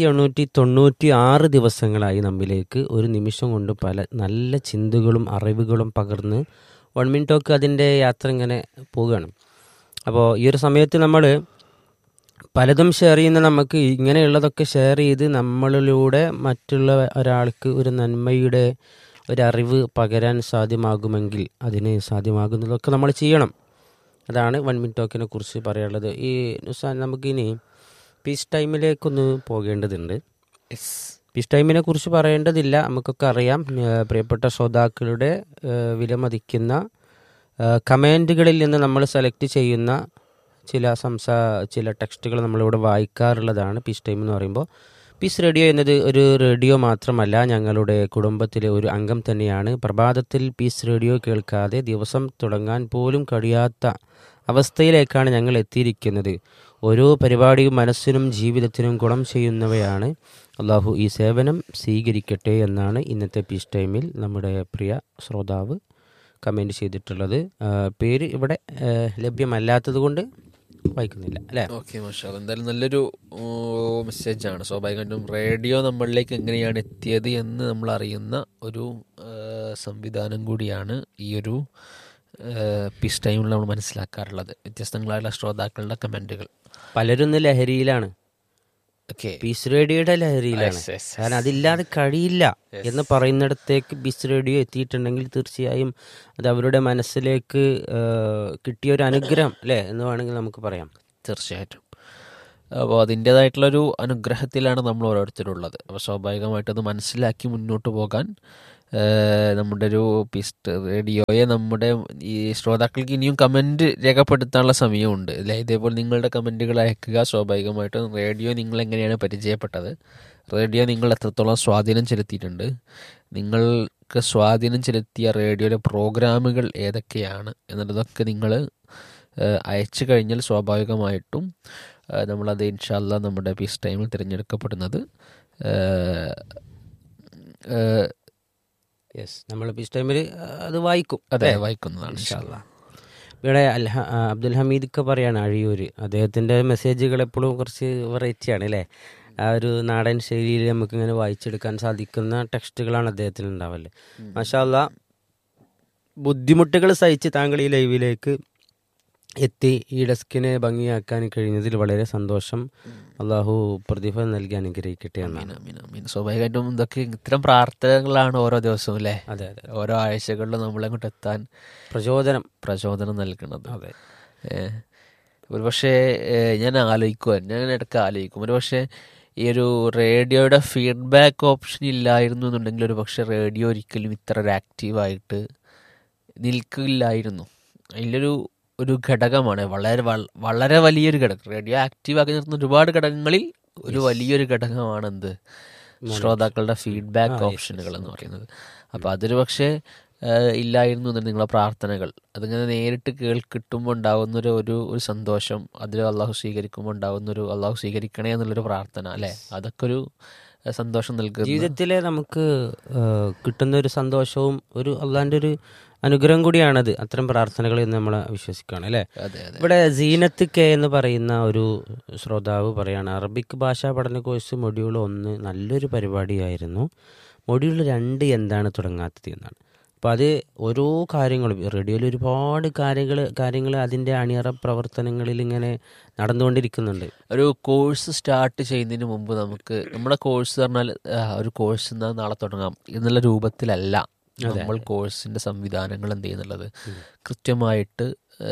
Speaker 1: 1896 ദിവസങ്ങളായി നമ്മിലേക്ക് ഒരു നിമിഷം കൊണ്ട് പല നല്ല ചിന്തകളും അറിവുകളും പകർന്ന് 1 മിനിറ്റ് ടോക്ക് അതിൻ്റെ യാത്ര ഇങ്ങനെ പോവുകയാണ്. അപ്പോൾ ഈ ഒരു സമയത്ത് നമ്മൾ പലതും ഷെയർ ചെയ്യുന്ന നമുക്ക് ഇങ്ങനെയുള്ളതൊക്കെ ഷെയർ ചെയ്ത് നമ്മളിലൂടെ മറ്റുള്ള ഒരാൾക്ക് ഒരു നന്മയുടെ ഒരറിവ് പകരാൻ സാധ്യമാകുമെങ്കിൽ അതിന് സാധ്യമാകുന്നതൊക്കെ നമ്മൾ ചെയ്യണം. അതാണ് 1 മിനിറ്റ് ടോക്കിനെ കുറിച്ച് പറയാനുള്ളത്. ഈ നുസാൻ, നമുക്കിനി പീസ് ടൈമിലേക്കൊന്ന് പോകേണ്ടതുണ്ട്. പീസ് ടൈമിനെ കുറിച്ച് പറയേണ്ടതില്ല, നമുക്കൊക്കെ അറിയാം. പ്രിയപ്പെട്ട ശ്രോതാക്കളുടെ വിലമതിക്കുന്ന കമൻറ്റുകളിൽ നിന്ന് നമ്മൾ സെലക്ട് ചെയ്യുന്ന ചില ടെക്സ്റ്റുകൾ നമ്മളിവിടെ വായിക്കാറുള്ളതാണ് പീസ് ടൈം എന്ന് പറയുമ്പോൾ. പീസ് റേഡിയോ എന്നത് ഒരു റേഡിയോ മാത്രമല്ല, ഞങ്ങളുടെ കുടുംബത്തിലെ ഒരു അംഗം തന്നെയാണ്. പ്രഭാതത്തിൽ പീസ് റേഡിയോ കേൾക്കാതെ ദിവസം തുടങ്ങാൻ പോലും കഴിയാത്ത അവസ്ഥയിലേക്കാണ് ഞങ്ങൾ എത്തിയിരിക്കുന്നത്. ഓരോ പരിപാടിയും മനസ്സിനും ജീവിതത്തിനും ഗുണം ചെയ്യുന്നവയാണ്. അള്ളാഹു ഈ സേവനം സ്വീകരിക്കട്ടെ എന്നാണ് ഇന്നത്തെ പീസ് ടൈമിൽ നമ്മുടെ പ്രിയ ശ്രോതാവ് കമൻറ്റ് ചെയ്തിട്ടുള്ളത്. പേര് ഇവിടെ ലഭ്യമല്ലാത്തത് കൊണ്ട് വായിക്കുന്നില്ല അല്ലേ.
Speaker 4: ഓക്കെ, മാഷാ അല്ലാഹ്, എന്തായാലും നല്ലൊരു മെസ്സേജാണ്. സ്വാഭാവികമായിട്ടും റേഡിയോ നമ്മളിലേക്ക് എങ്ങനെയാണ് എത്തിയത് എന്ന് നമ്മൾ അറിയുന്ന ഒരു സംവിധാനം കൂടിയാണ് ഈ ഒരു പീസ് ടൈമിൽ നമ്മൾ മനസ്സിലാക്കാറുള്ളത്. വ്യത്യസ്തങ്ങളായുള്ള ശ്രോതാക്കളുടെ കമൻറ്റുകൾ.
Speaker 1: പലരും ഇന്ന് ലഹരിയിലാണ്,
Speaker 4: ഓക്കെ,
Speaker 1: പീസ് റേഡിയോയുടെ ലഹരിയിലാണ്. കാരണം അതില്ലാതെ കഴിയില്ല എന്ന് പറയുന്നിടത്തേക്ക് പീസ് റേഡിയോ എത്തിയിട്ടുണ്ടെങ്കിൽ തീർച്ചയായും അത് അവരുടെ മനസ്സിലേക്ക് കിട്ടിയ ഒരു അനുഗ്രഹം അല്ലേ എന്ന് വേണമെങ്കിൽ നമുക്ക് പറയാം.
Speaker 4: തീർച്ചയായിട്ടും. അപ്പോൾ അതിൻ്റേതായിട്ടുള്ളൊരു അനുഗ്രഹത്തിലാണ് നമ്മൾ ഓരോരുത്തരുള്ളത്. അപ്പോൾ സ്വാഭാവികമായിട്ടത് മനസ്സിലാക്കി മുന്നോട്ട് പോകാൻ നമ്മുടെ ഒരു പിസ്റ്റ് റേഡിയോയെ നമ്മുടെ ഈ ശ്രോതാക്കൾക്ക് ഇനിയും കമൻറ്റ് രേഖപ്പെടുത്താനുള്ള സമയമുണ്ട് അല്ലേ? ഇതേപോലെ നിങ്ങളുടെ കമൻറ്റുകൾ അയക്കുക. സ്വാഭാവികമായിട്ടും റേഡിയോ നിങ്ങൾ എങ്ങനെയാണ് പരിചയപ്പെട്ടത്, റേഡിയോ നിങ്ങൾ എത്രത്തോളം സ്വാധീനം ചെലുത്തിയിട്ടുണ്ട്, നിങ്ങൾക്ക് സ്വാധീനം ചെലുത്തിയ റേഡിയോയുടെ പ്രോഗ്രാമുകൾ ഏതൊക്കെയാണ് എന്നുള്ളതൊക്കെ നിങ്ങൾ അയച്ചു കഴിഞ്ഞാൽ സ്വാഭാവികമായിട്ടും നമ്മളത് ഇൻഷാ അല്ലാഹ് നമ്മുടെ പീസ് ടൈമിൽ തിരഞ്ഞെടുക്കപ്പെടുന്നത്
Speaker 1: യെസ്, നമ്മൾ പീസ് ടൈമിൽ അത് വായിക്കും.
Speaker 4: അതെ, വായിക്കുന്നതാണ് ഇൻഷാ അല്ലാഹ്.
Speaker 1: ഇവിടെ അബ്ദുൽ ഹമീദൊക്കെ പറയാണ് അഴിയൂർ, അദ്ദേഹത്തിൻ്റെ മെസ്സേജുകൾ എപ്പോഴും കുറച്ച് വെറൈറ്റിയാണ് അല്ലേ? ആ ഒരു നാടൻ ശൈലിയിൽ നമുക്കിങ്ങനെ വായിച്ചെടുക്കാൻ സാധിക്കുന്ന ടെക്സ്റ്റുകളാണ് അദ്ദേഹത്തിന് ഉണ്ടാവല്. മാഷാ അല്ലാഹ്, ബുദ്ധിമുട്ടുകൾ സഹിച്ച് താങ്കൾ ഈ ലൈവിലേക്ക് എത്തി ഈ ഡെസ്കിനെ ഭംഗിയാക്കാൻ കഴിഞ്ഞതിൽ വളരെ സന്തോഷം. അള്ളാഹു പ്രതിഫലം നൽകി അനുഗ്രഹിക്കട്ടെ എന്നാണ്.
Speaker 4: സ്വാഭാവികമായിട്ടും ഇതൊക്കെ ഇത്തരം പ്രാർത്ഥനകളാണ് ഓരോ ദിവസവും അല്ലേ?
Speaker 1: അതെ അതെ,
Speaker 4: ഓരോ ആഴ്ചകളിലും നമ്മളങ്ങോട്ട് എത്താൻ പ്രചോദനം നൽകുന്നത്.
Speaker 1: അതെ.
Speaker 4: ഒരുപക്ഷെ ഞാൻ ഇടയ്ക്ക് ആലോചിക്കും, ഒരുപക്ഷെ ഈ ഒരു റേഡിയോയുടെ ഫീഡ്ബാക്ക് ഓപ്ഷൻ ഇല്ലായിരുന്നു എന്നുണ്ടെങ്കിൽ ഒരു പക്ഷേ റേഡിയോ ഒരിക്കലും ഇത്ര ഒരു ആക്റ്റീവായിട്ട് നിൽക്കില്ലായിരുന്നു. അതിലൊരു ഘടകമാണ്, വളരെ വലിയൊരു ഘടകം. റേഡിയോ ആക്റ്റീവാക്കി നിർത്തുന്ന ഒരുപാട് ഘടകങ്ങളിൽ ഒരു വലിയൊരു ഘടകമാണ് എന്ത്? ശ്രോതാക്കളുടെ ഫീഡ്ബാക്ക് ഓപ്ഷനുകൾ എന്ന് പറയുന്നത്. അപ്പോൾ അതൊരു പക്ഷേ ഇല്ലായിരുന്നു എന്നുണ്ടെങ്കിൽ നിങ്ങളെ പ്രാർത്ഥനകൾ അതിങ്ങനെ നേരിട്ട് കിട്ടുമ്പോൾ ഉണ്ടാകുന്നൊരു ഒരു സന്തോഷം, അതിൽ അള്ളാഹു സ്വീകരിക്കുമ്പോൾ ഉണ്ടാകുന്നൊരു അള്ളാഹു സ്വീകരിക്കണേ എന്നുള്ളൊരു പ്രാർത്ഥന അല്ലേ? അതൊക്കെ ഒരു സന്തോഷം നൽകും.
Speaker 1: ജീവിതത്തിലെ നമുക്ക് കിട്ടുന്ന ഒരു സന്തോഷവും ഒരു അള്ളാഹിൻ്റെ ഒരു അനുഗ്രഹം കൂടിയാണത്, അത്തരം പ്രാർത്ഥനകൾ എന്ന് നമ്മൾ വിശ്വസിക്കുകയാണ് അല്ലേ? ഇവിടെ സീനത്ത് കെ എന്ന് പറയുന്ന ഒരു ശ്രോതാവ് പറയാണ്, അറബിക് ഭാഷാ പഠന കോഴ്സ് മൊഡ്യൂൾ 1 നല്ലൊരു പരിപാടിയായിരുന്നു, മൊഡ്യൂൾ 2 എന്താണ് തുടങ്ങാത്തത് എന്നാണ്. അപ്പോൾ അത് ഓരോ കാര്യങ്ങളും റേഡിയോയിൽ ഒരുപാട് കാര്യങ്ങൾ അതിൻ്റെ അണിയറ പ്രവർത്തനങ്ങളിൽ ഇങ്ങനെ നടന്നുകൊണ്ടിരിക്കുന്നുണ്ട്.
Speaker 4: ഒരു കോഴ്സ് സ്റ്റാർട്ട് ചെയ്യുന്നതിന് മുമ്പ് നമ്മുടെ കോഴ്സ് പറഞ്ഞാൽ ഒരു കോഴ്സ് എന്നാൽ നാളെ തുടങ്ങാം എന്നുള്ള രൂപത്തിലല്ല നമ്മൾ കോഴ്സിന്റെ സംവിധാനങ്ങൾ എന്ത് ചെയ്യുന്നുള്ളത്. കൃത്യമായിട്ട്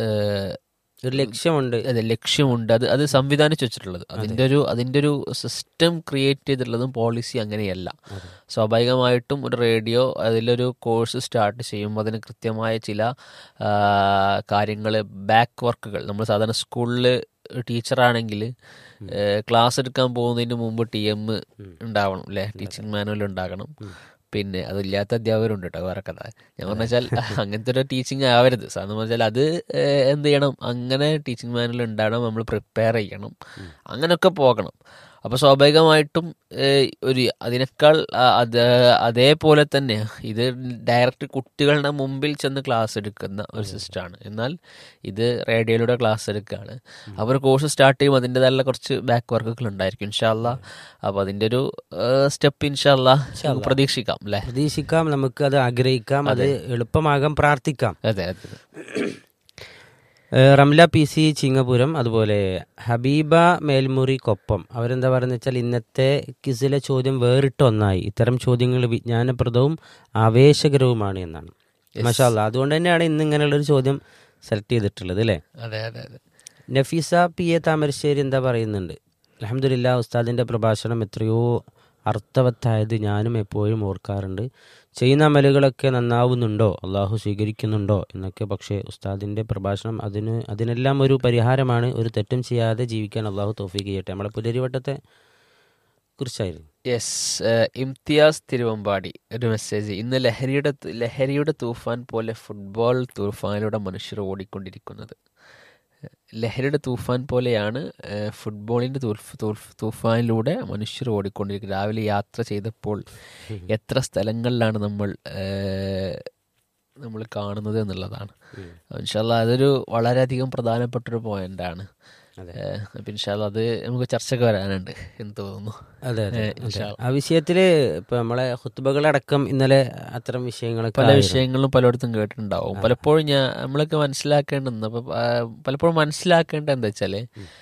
Speaker 1: ഒരു ലക്ഷ്യമുണ്ട്.
Speaker 4: അതെ, ലക്ഷ്യമുണ്ട്. അത് സംവിധാനിച്ചു വെച്ചിട്ടുള്ളത്. അതിൻ്റെ ഒരു സിസ്റ്റം ക്രിയേറ്റ് ചെയ്തിട്ടുള്ളതും പോളിസി അങ്ങനെയല്ല. സ്വാഭാവികമായിട്ടും ഒരു റേഡിയോ അതിലൊരു കോഴ്സ് സ്റ്റാർട്ട് ചെയ്യുമ്പോൾ അതിന് കൃത്യമായ ചില കാര്യങ്ങൾ, ബാക്ക് വർക്കുകൾ. നമ്മൾ സാധാരണ സ്കൂളിൽ ടീച്ചറാണെങ്കിൽ ക്ലാസ് എടുക്കാൻ പോകുന്നതിന് മുമ്പ് TM ഉണ്ടാവണം അല്ലേ? ടീച്ചിങ് മാനുവൽ ഉണ്ടാകണം. പിന്നെ അതില്ലാത്ത അധ്യാപകരുണ്ട് കേട്ടോ, വേറെ കഥ. ഞാൻ പറഞ്ഞാൽ അങ്ങനത്തെ ഒരു ടീച്ചിങ് ആവരുത്. സാധാരണ വെച്ചാൽ അത് എന്ത് ചെയ്യണം, അങ്ങനെ ടീച്ചിങ് മാനുവൽ ഉണ്ടാകണം, നമ്മൾ പ്രിപ്പയർ ചെയ്യണം, അങ്ങനെയൊക്കെ പോകണം. അപ്പോൾ സ്വാഭാവികമായിട്ടും അതിനേക്കാൾ അതേപോലെ തന്നെ ഇത് ഡയറക്റ്റ് കുട്ടികളുടെ മുമ്പിൽ ചെന്ന് ക്ലാസ് എടുക്കുന്ന ഒരു സിസ്റ്റമാണ്. എന്നാൽ ഇത് റേഡിയോയിലൂടെ ക്ലാസ് എടുക്കുകയാണ്. അവർ കോഴ്സ് സ്റ്റാർട്ട് ചെയ്യുമ്പോൾ അതിൻ്റെതായുള്ള കുറച്ച് ബാക്ക് വർക്കുകൾ ഉണ്ടായിരിക്കും ഇൻഷാ അല്ലാഹ്. അപ്പോൾ അതിൻ്റെ ഒരു സ്റ്റെപ്പ് ഇൻഷാ അല്ലാഹ് പ്രതീക്ഷിക്കാം അല്ലേ?
Speaker 1: പ്രതീക്ഷിക്കാം, നമുക്ക് അത് ആഗ്രഹിക്കാം, അത് എളുപ്പമാകാൻ പ്രാർത്ഥിക്കാം.
Speaker 4: അതെ അതെ.
Speaker 1: റംല PC ചിങ്ങപുരം, അതുപോലെ ഹബീബ മേൽമുറിക്കൊപ്പം അവരെന്താ പറയുന്നത് വെച്ചാൽ, ഇന്നത്തെ ക്വിസിലെ ചോദ്യം വേറിട്ട ഒന്നായി, ഇത്തരം ചോദ്യങ്ങൾ വിജ്ഞാനപ്രദവും ആവേശകരവുമാണ് എന്നാണ്. മാഷാ അല്ലാഹ്, അതുകൊണ്ട് തന്നെയാണ് ഇന്ന് ഇങ്ങനെയുള്ളൊരു ചോദ്യം സെലക്ട് ചെയ്തിട്ടുള്ളത് അല്ലേ?
Speaker 4: അതെ അതെ അതെ.
Speaker 1: നഫീസ PA താമരശ്ശേരി എന്താ പറയുന്നുണ്ട്, അൽഹംദുലില്ലാഹ് ഉസ്താദിൻ്റെ പ്രഭാഷണം എത്രയോ അർത്ഥവത്തായത് ഞാനും എപ്പോഴും ഓർക്കാറുണ്ട്. ചെയ്യുന്ന അമലുകളൊക്കെ നന്നാവുന്നുണ്ടോ, അള്ളാഹു സ്വീകരിക്കുന്നുണ്ടോ എന്നൊക്കെ. പക്ഷേ ഉസ്താദിൻ്റെ പ്രഭാഷണം അതിനെല്ലാം ഒരു പരിഹാരമാണ്. ഒരു തെറ്റും ചെയ്യാതെ ജീവിക്കാൻ അള്ളാഹു തൗഫീഖ് ചെയ്യട്ടെ. നമ്മളെ പുലരിവട്ടത്തെ കുറിച്ചായിരുന്നു.
Speaker 4: യെസ്, ഇംതിയാസ് തിരുവമ്പാടി ഒരു മെസ്സേജ്. ഇന്ന് ലഹരിയുടെ തൂഫാൻ പോലെ ഫുട്ബോൾ തൂഫാനിലൂടെ മനുഷ്യർ ഓടിക്കൊണ്ടിരിക്കുന്നത്. ലഹരിയുടെ തൂഫാൻ പോലെയാണ് ഫുട്ബോളിൻ്റെ തൂഫാനിലൂടെ മനുഷ്യർ ഓടിക്കൊണ്ടിരിക്കുന്നത്. രാവിലെ യാത്ര ചെയ്തപ്പോൾ എത്ര സ്ഥലങ്ങളിലാണ് നമ്മൾ കാണുന്നത് എന്നുള്ളതാണ്. ഇൻഷാ അല്ലാഹ് അതൊരു വളരെയധികം പ്രധാനപ്പെട്ടൊരു പോയിന്റാണ്. അപ്പം ഇൻഷാ അല്ലാഹ് അത് നമുക്ക് ചർച്ചയ്ക്ക് വരാനുണ്ട് എന്ന് തോന്നുന്നു.
Speaker 1: അതെ അതെ, ആ വിഷയത്തിൽ ഇപ്പം നമ്മളെ ഖുത്ബകളടക്കം ഇന്നലെ അത്തരം വിഷയങ്ങളൊക്കെ
Speaker 4: പല വിഷയങ്ങളും പലയിടത്തും കേട്ടിട്ടുണ്ടാവും. പലപ്പോഴും നമ്മളൊക്കെ മനസ്സിലാക്കേണ്ടത്, അപ്പം പലപ്പോഴും മനസ്സിലാക്കേണ്ടത് എന്താ വെച്ചാൽ,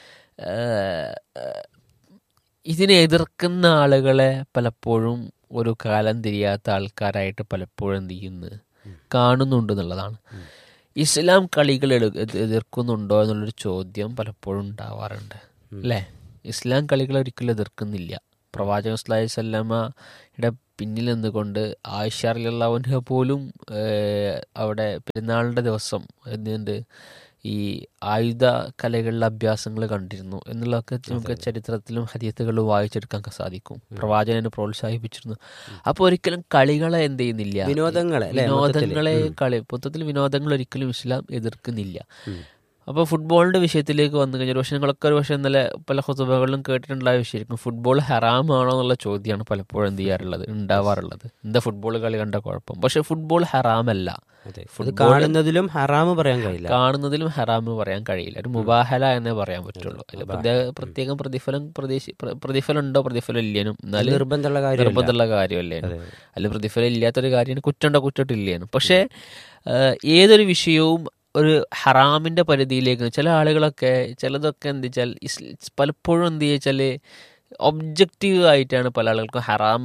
Speaker 4: ഇതിനെ എതിർക്കുന്ന ആളുകളെ പലപ്പോഴും ഒരു കാലം തിരിയാത്ത ആൾക്കാരായിട്ട് പലപ്പോഴും എന്ത് ചെയ്യുന്നു കാണുന്നുണ്ട് എന്നുള്ളതാണ്. ഇസ്ലാം കളികൾ എതിർക്കുന്നുണ്ടോ എന്നുള്ളൊരു ചോദ്യം പലപ്പോഴും ഉണ്ടാവാറുണ്ട് അല്ലേ? ഇസ്ലാം കളികൾ ഒരിക്കലും എതിർക്കുന്നില്ല. പ്രവാചകൻ സ്വല്ലല്ലാഹി അലൈഹി വസല്ലമയുടെ പിന്നിൽ നിന്നുകൊണ്ട് ആയിഷ റളിയല്ലാഹു അൻഹ പോലും അവിടെ പെരുന്നാളിൻ്റെ ദിവസം എന്തുണ്ട് ഈ ആയുധ കലകളിലെ അഭ്യാസങ്ങൾ കണ്ടിരുന്നു എന്നുള്ളതൊക്കെ നമുക്ക് ചരിത്രത്തിലും ഹദീസുകളിലും വായിച്ചെടുക്കാൻ സാധിക്കും. പ്രവാചകനെ പ്രോത്സാഹിപ്പിച്ചിരുന്നു. അപ്പോൾ ഒരിക്കലും കളികളെ എന്ത് ചെയ്യുന്നില്ല, വിനോദങ്ങളെ മൊത്തത്തിൽ വിനോദങ്ങൾ ഒരിക്കലും ഇസ്ലാം എതിർക്കുന്നില്ല. അപ്പോൾ ഫുട്ബോളിൻ്റെ വിഷയത്തിലേക്ക് വന്നു കഴിഞ്ഞാൽ പക്ഷേ നിങ്ങളൊക്കെ ഒരു പക്ഷേ ഇന്നലെ പല ഖുതുബകളിലും കേട്ടിട്ടുണ്ടായ വിഷയമായിരിക്കും, ഫുട്ബോൾ ഹറാമാണോ എന്നുള്ള ചോദ്യമാണ് പലപ്പോഴും ഉണ്ടാവാറുള്ളത്. എന്താ ഫുട്ബോൾ കളി കണ്ട കുഴപ്പം? പക്ഷെ ഫുട്ബോൾ ഹറാമല്ല.
Speaker 1: കാണുന്നതിലും ഹറാമ് പറയാൻ കഴിയില്ല. ഒരു മുബാഹല എന്നേ പറയാൻ പറ്റുള്ളൂ. അതിൽ പ്രത്യേകം പ്രതിഫലം ഉണ്ടോ, പ്രതിഫലം ഇല്ലേനും, എന്നാലും നിർബന്ധമുള്ള കാര്യമല്ലേനും. അതിൽ പ്രതിഫലം ഇല്ലാത്തൊരു കാര്യമാണ്, കുറ്റമുണ്ടോ കുറ്റമില്ലേനും. പക്ഷേ ഏതൊരു വിഷയവും ഒരു ഹറാമിൻ്റെ പരിധിയിലേക്ക് ചില ആളുകളൊക്കെ ചിലതൊക്കെ എന്താ വെച്ചാൽ പലപ്പോഴും എന്ത് വെച്ചാൽ ഒബ്ജക്റ്റീവ് ആയിട്ടാണ് പല ആളുകൾക്കും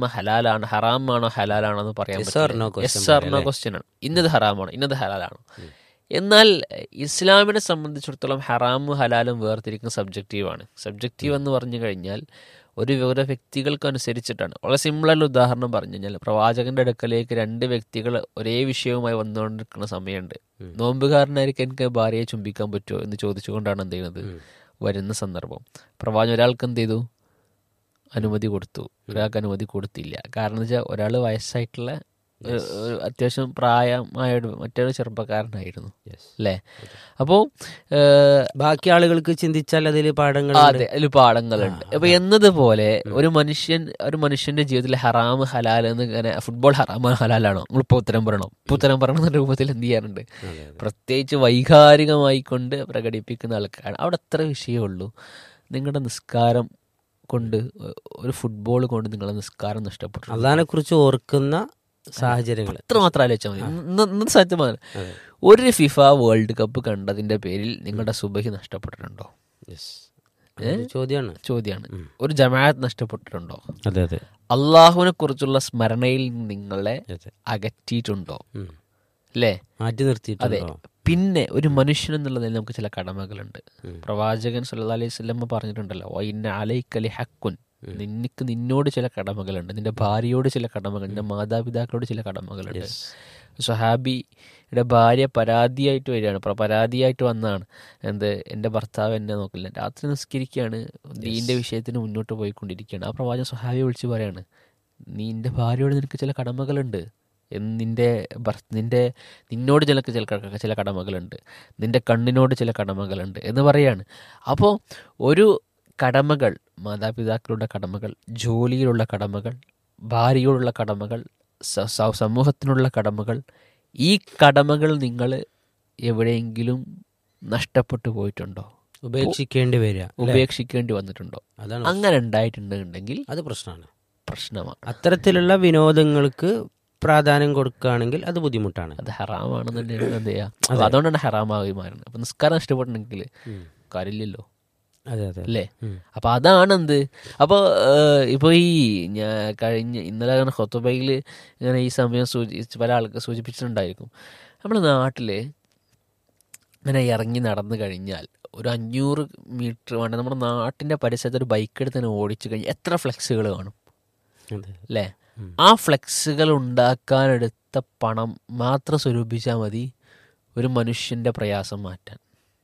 Speaker 1: ഹറാമാണോ ഹലാലാണോ എന്ന് പറയാൻ പറ്റില്ല. ക്വസ്റ്റ്യൻ ആണ്, ഇന്നത് ഹറാമാണോ ഇന്നത് ഹലാലാണോ. എന്നാൽ ഇസ്ലാമിനെ സംബന്ധിച്ചിടത്തോളം ഹറാമും ഹലാലും വേർതിരിക്കുന്ന സബ്ജക്റ്റീവാണ്. സബ്ജക്റ്റീവ് എന്ന് പറഞ്ഞു കഴിഞ്ഞാൽ ഓരോ വ്യക്തികൾക്കനുസരിച്ചിട്ടാണ്. വളരെ സിമ്പിളായുള്ള ഉദാഹരണം പറഞ്ഞു കഴിഞ്ഞാൽ പ്രവാചകന്റെ അടുക്കലേക്ക് 2 വ്യക്തികൾ ഒരേ വിഷയവുമായി വന്നുകൊണ്ടിരിക്കുന്ന സമയമുണ്ട്. നോമ്പുകാരനായിരിക്കും എനിക്ക് ഭാര്യയെ ചുംബിക്കാൻ പറ്റുമോ എന്ന് ചോദിച്ചുകൊണ്ടാണ് എന്ത് ചെയ്യുന്നത് വരുന്ന സന്ദർഭം. പ്രവാചകൻ ഒരാൾക്ക് എന്ത് ചെയ്തു, അനുമതി കൊടുത്തു, ഒരാൾക്ക് അനുമതി കൊടുത്തില്ല. കാരണം എന്ന് വെച്ചാൽ ഒരാൾ വയസ്സായിട്ടുള്ള അത്യാവശ്യം പ്രായമായ മറ്റൊരു ചെറുപ്പക്കാരനായിരുന്നു അല്ലേ. അപ്പോൾ ബാക്കി ആളുകൾക്ക് ചിന്തിച്ചാൽ അതിൽ
Speaker 4: പാഠങ്ങളുണ്ട്. അപ്പൊ എന്നതുപോലെ ഒരു മനുഷ്യന്റെ ജീവിതത്തിൽ ഹറാം ഹലാൽ എന്ന് ഇങ്ങനെ ഫുട്ബോൾ ഹറാമ ഹലാലാണോ നമ്മളിപ്പോൾ ഉത്തരം പറയണം എന്ന രൂപത്തിൽ എന്ത് ചെയ്യാറുണ്ട്, പ്രത്യേകിച്ച് വൈകാരികമായിക്കൊണ്ട് പ്രകടിപ്പിക്കുന്ന ആൾക്കാരാണ്. അവിടെ എത്ര വിഷയമുള്ളൂ. നിങ്ങളുടെ നിസ്കാരം കൊണ്ട്, ഒരു ഫുട്ബോൾ കൊണ്ട് നിങ്ങളുടെ നിസ്കാരം നഷ്ടപ്പെട്ടു.
Speaker 1: അതിനെ കുറിച്ച് ഓർക്കുന്ന സാഹചര്യങ്ങൾ
Speaker 4: അത്രമാത്രം ആലോചിച്ചാൽ മതി. ഇന്നത്തെ സത്യമാണ്, ഒരു ഫിഫ വേൾഡ് കപ്പ് കണ്ടതിന്റെ പേരിൽ നിങ്ങളുടെ സുബഹി നഷ്ടപ്പെട്ടിട്ടുണ്ടോ? ചോദ്യമാണ്. ഒരു ജമാഅത്ത് നഷ്ടപ്പെട്ടിട്ടുണ്ടോ? അള്ളാഹുവിനെ കുറിച്ചുള്ള സ്മരണയിൽ നിങ്ങളെ അകറ്റിയിട്ടുണ്ടോ? അല്ലേ, മാറ്റി നിർത്തിയിട്ടുണ്ടോ? അതെ. പിന്നെ ഒരു മനുഷ്യൻ എന്നുള്ളതിൽ നമുക്ക് ചില കടമകളുണ്ട്. പ്രവാചകൻ സല്ലല്ലാഹു അലൈഹി വസല്ലം പറഞ്ഞിട്ടുണ്ടല്ലോ, വഇന്ന അലൈക ലഹഖുൻ, നിന്നോട് ചില കടമകളുണ്ട്, നിന്റെ ഭാര്യയോട് ചില കടമകൾ, നിന്റെ മാതാപിതാക്കളോട് ചില കടമകളുണ്ട്. സ്വഹാബിയുടെ ഭാര്യ പരാതിയായിട്ട് വന്നാണ്, എൻ്റെ ഭർത്താവ് എന്നെ നോക്കില്ല, രാത്രി നിസ്കരിക്കുകയാണ്, ദീൻ്റെ വിഷയത്തിന് മുന്നോട്ട് പോയിക്കൊണ്ടിരിക്കുകയാണ്. ആ പ്രവാചകൻ സ്വഹാബിയെ വിളിച്ച് പറയാണ്, നിന്റെ ഭാര്യയോട് നിനക്ക് ചില കടമകളുണ്ട്, നിന്നോട് ചില കടമകളുണ്ട്, നിന്റെ കണ്ണിനോട് ചില കടമകളുണ്ട് എന്ന് പറയാണ്. അപ്പോൾ ഒരു കടമകൾ, മാതാപിതാക്കളുടെ കടമകൾ, ജോലിയിലുള്ള കടമകൾ, ഭാര്യയോടുള്ള കടമകൾ, സമൂഹത്തിനുള്ള കടമകൾ, ഈ കടമകൾ നിങ്ങൾ എവിടെയെങ്കിലും നഷ്ടപ്പെട്ടു പോയിട്ടുണ്ടോ? ഉപേക്ഷിക്കേണ്ടി വന്നിട്ടുണ്ടോ? അങ്ങനെ ഉണ്ടായിട്ടുണ്ടെങ്കിൽ അത് പ്രശ്നമാണ്.
Speaker 1: അത്തരത്തിലുള്ള വിനോദങ്ങൾക്ക് പ്രാധാന്യം കൊടുക്കുകയാണെങ്കിൽ അത് ബുദ്ധിമുട്ടാണ്,
Speaker 4: അത് ഹറാമാണെന്നുണ്ടെങ്കിൽ എന്ത് ചെയ്യാം. അതുകൊണ്ടാണ് ഹറാമായി മാറുന്നത്. അപ്പൊ നിസ്കാരം നഷ്ടപ്പെട്ടിട്ടുണ്ടെങ്കിൽ കാര്യമില്ലല്ലോ. അല്ലേ? അപ്പൊ അതാണെന്ത്. അപ്പോൾ ഇപ്പോൾ ഈ ഇന്നലെ ഖുതുബയിൽ ഇങ്ങനെ ഈ സമയം പല ആൾക്ക് സൂചിപ്പിച്ചിട്ടുണ്ടായിരിക്കും, നമ്മുടെ നാട്ടിൽ ഇങ്ങനെ ഇറങ്ങി നടന്നു കഴിഞ്ഞാൽ ഒരു 500 മീറ്റർ വേണ്ട നമ്മുടെ നാട്ടിൻ്റെ പരിസരത്ത് ഒരു ബൈക്ക് എടുത്ത് തന്നെ ഓടിച്ചു കഴിഞ്ഞാൽ എത്ര ഫ്ലെക്സുകൾ കാണും അല്ലേ? ആ ഫ്ലെക്സുകൾ ഉണ്ടാക്കാനെടുത്ത പണം മാത്രം സ്വരൂപിച്ചാൽ മതി ഒരു മനുഷ്യൻ്റെ പ്രയാസം മാറ്റാൻ.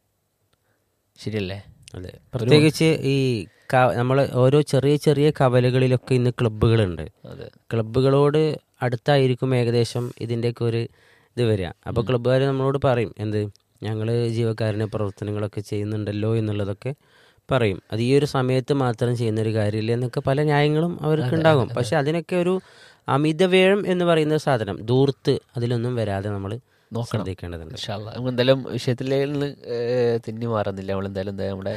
Speaker 4: ശരിയല്ലേ?
Speaker 1: അതെ. പ്രത്യേകിച്ച് ഈ നമ്മൾ ഓരോ ചെറിയ ചെറിയ കവലകളിലൊക്കെ ഇന്ന് ക്ലബ്ബുകളുണ്ട്. ക്ലബ്ബുകളോട് അടുത്തായിരിക്കും ഏകദേശം ഇതിൻ്റെയൊക്കെ ഒരു ഇത് വരിക. അപ്പോൾ ക്ലബ്ബുകാർ നമ്മളോട് പറയും, ഞങ്ങൾ ജീവകാരുണ്യ പ്രവർത്തനങ്ങളൊക്കെ ചെയ്യുന്നുണ്ടല്ലോ എന്നുള്ളതൊക്കെ പറയും. അത് ഈ ഒരു സമയത്ത് മാത്രം ചെയ്യുന്നൊരു കാര്യമില്ല എന്നൊക്കെ പല ന്യായങ്ങളും അവർക്ക് ഉണ്ടാകും. പക്ഷെ അതിനൊക്കെ ഒരു അമിതവ്യയം എന്ന് പറയുന്ന സാധനം, ധൂർത്ത്, അതിലൊന്നും വരാതെ നമ്മൾ ശ്രദ്ധിക്കേണ്ടതുണ്ട്.
Speaker 4: എന്തായാലും വിഷയത്തിൽ നിന്ന് തിന്നി മാറുന്നില്ല. നമ്മളെന്തായാലും നമ്മുടെ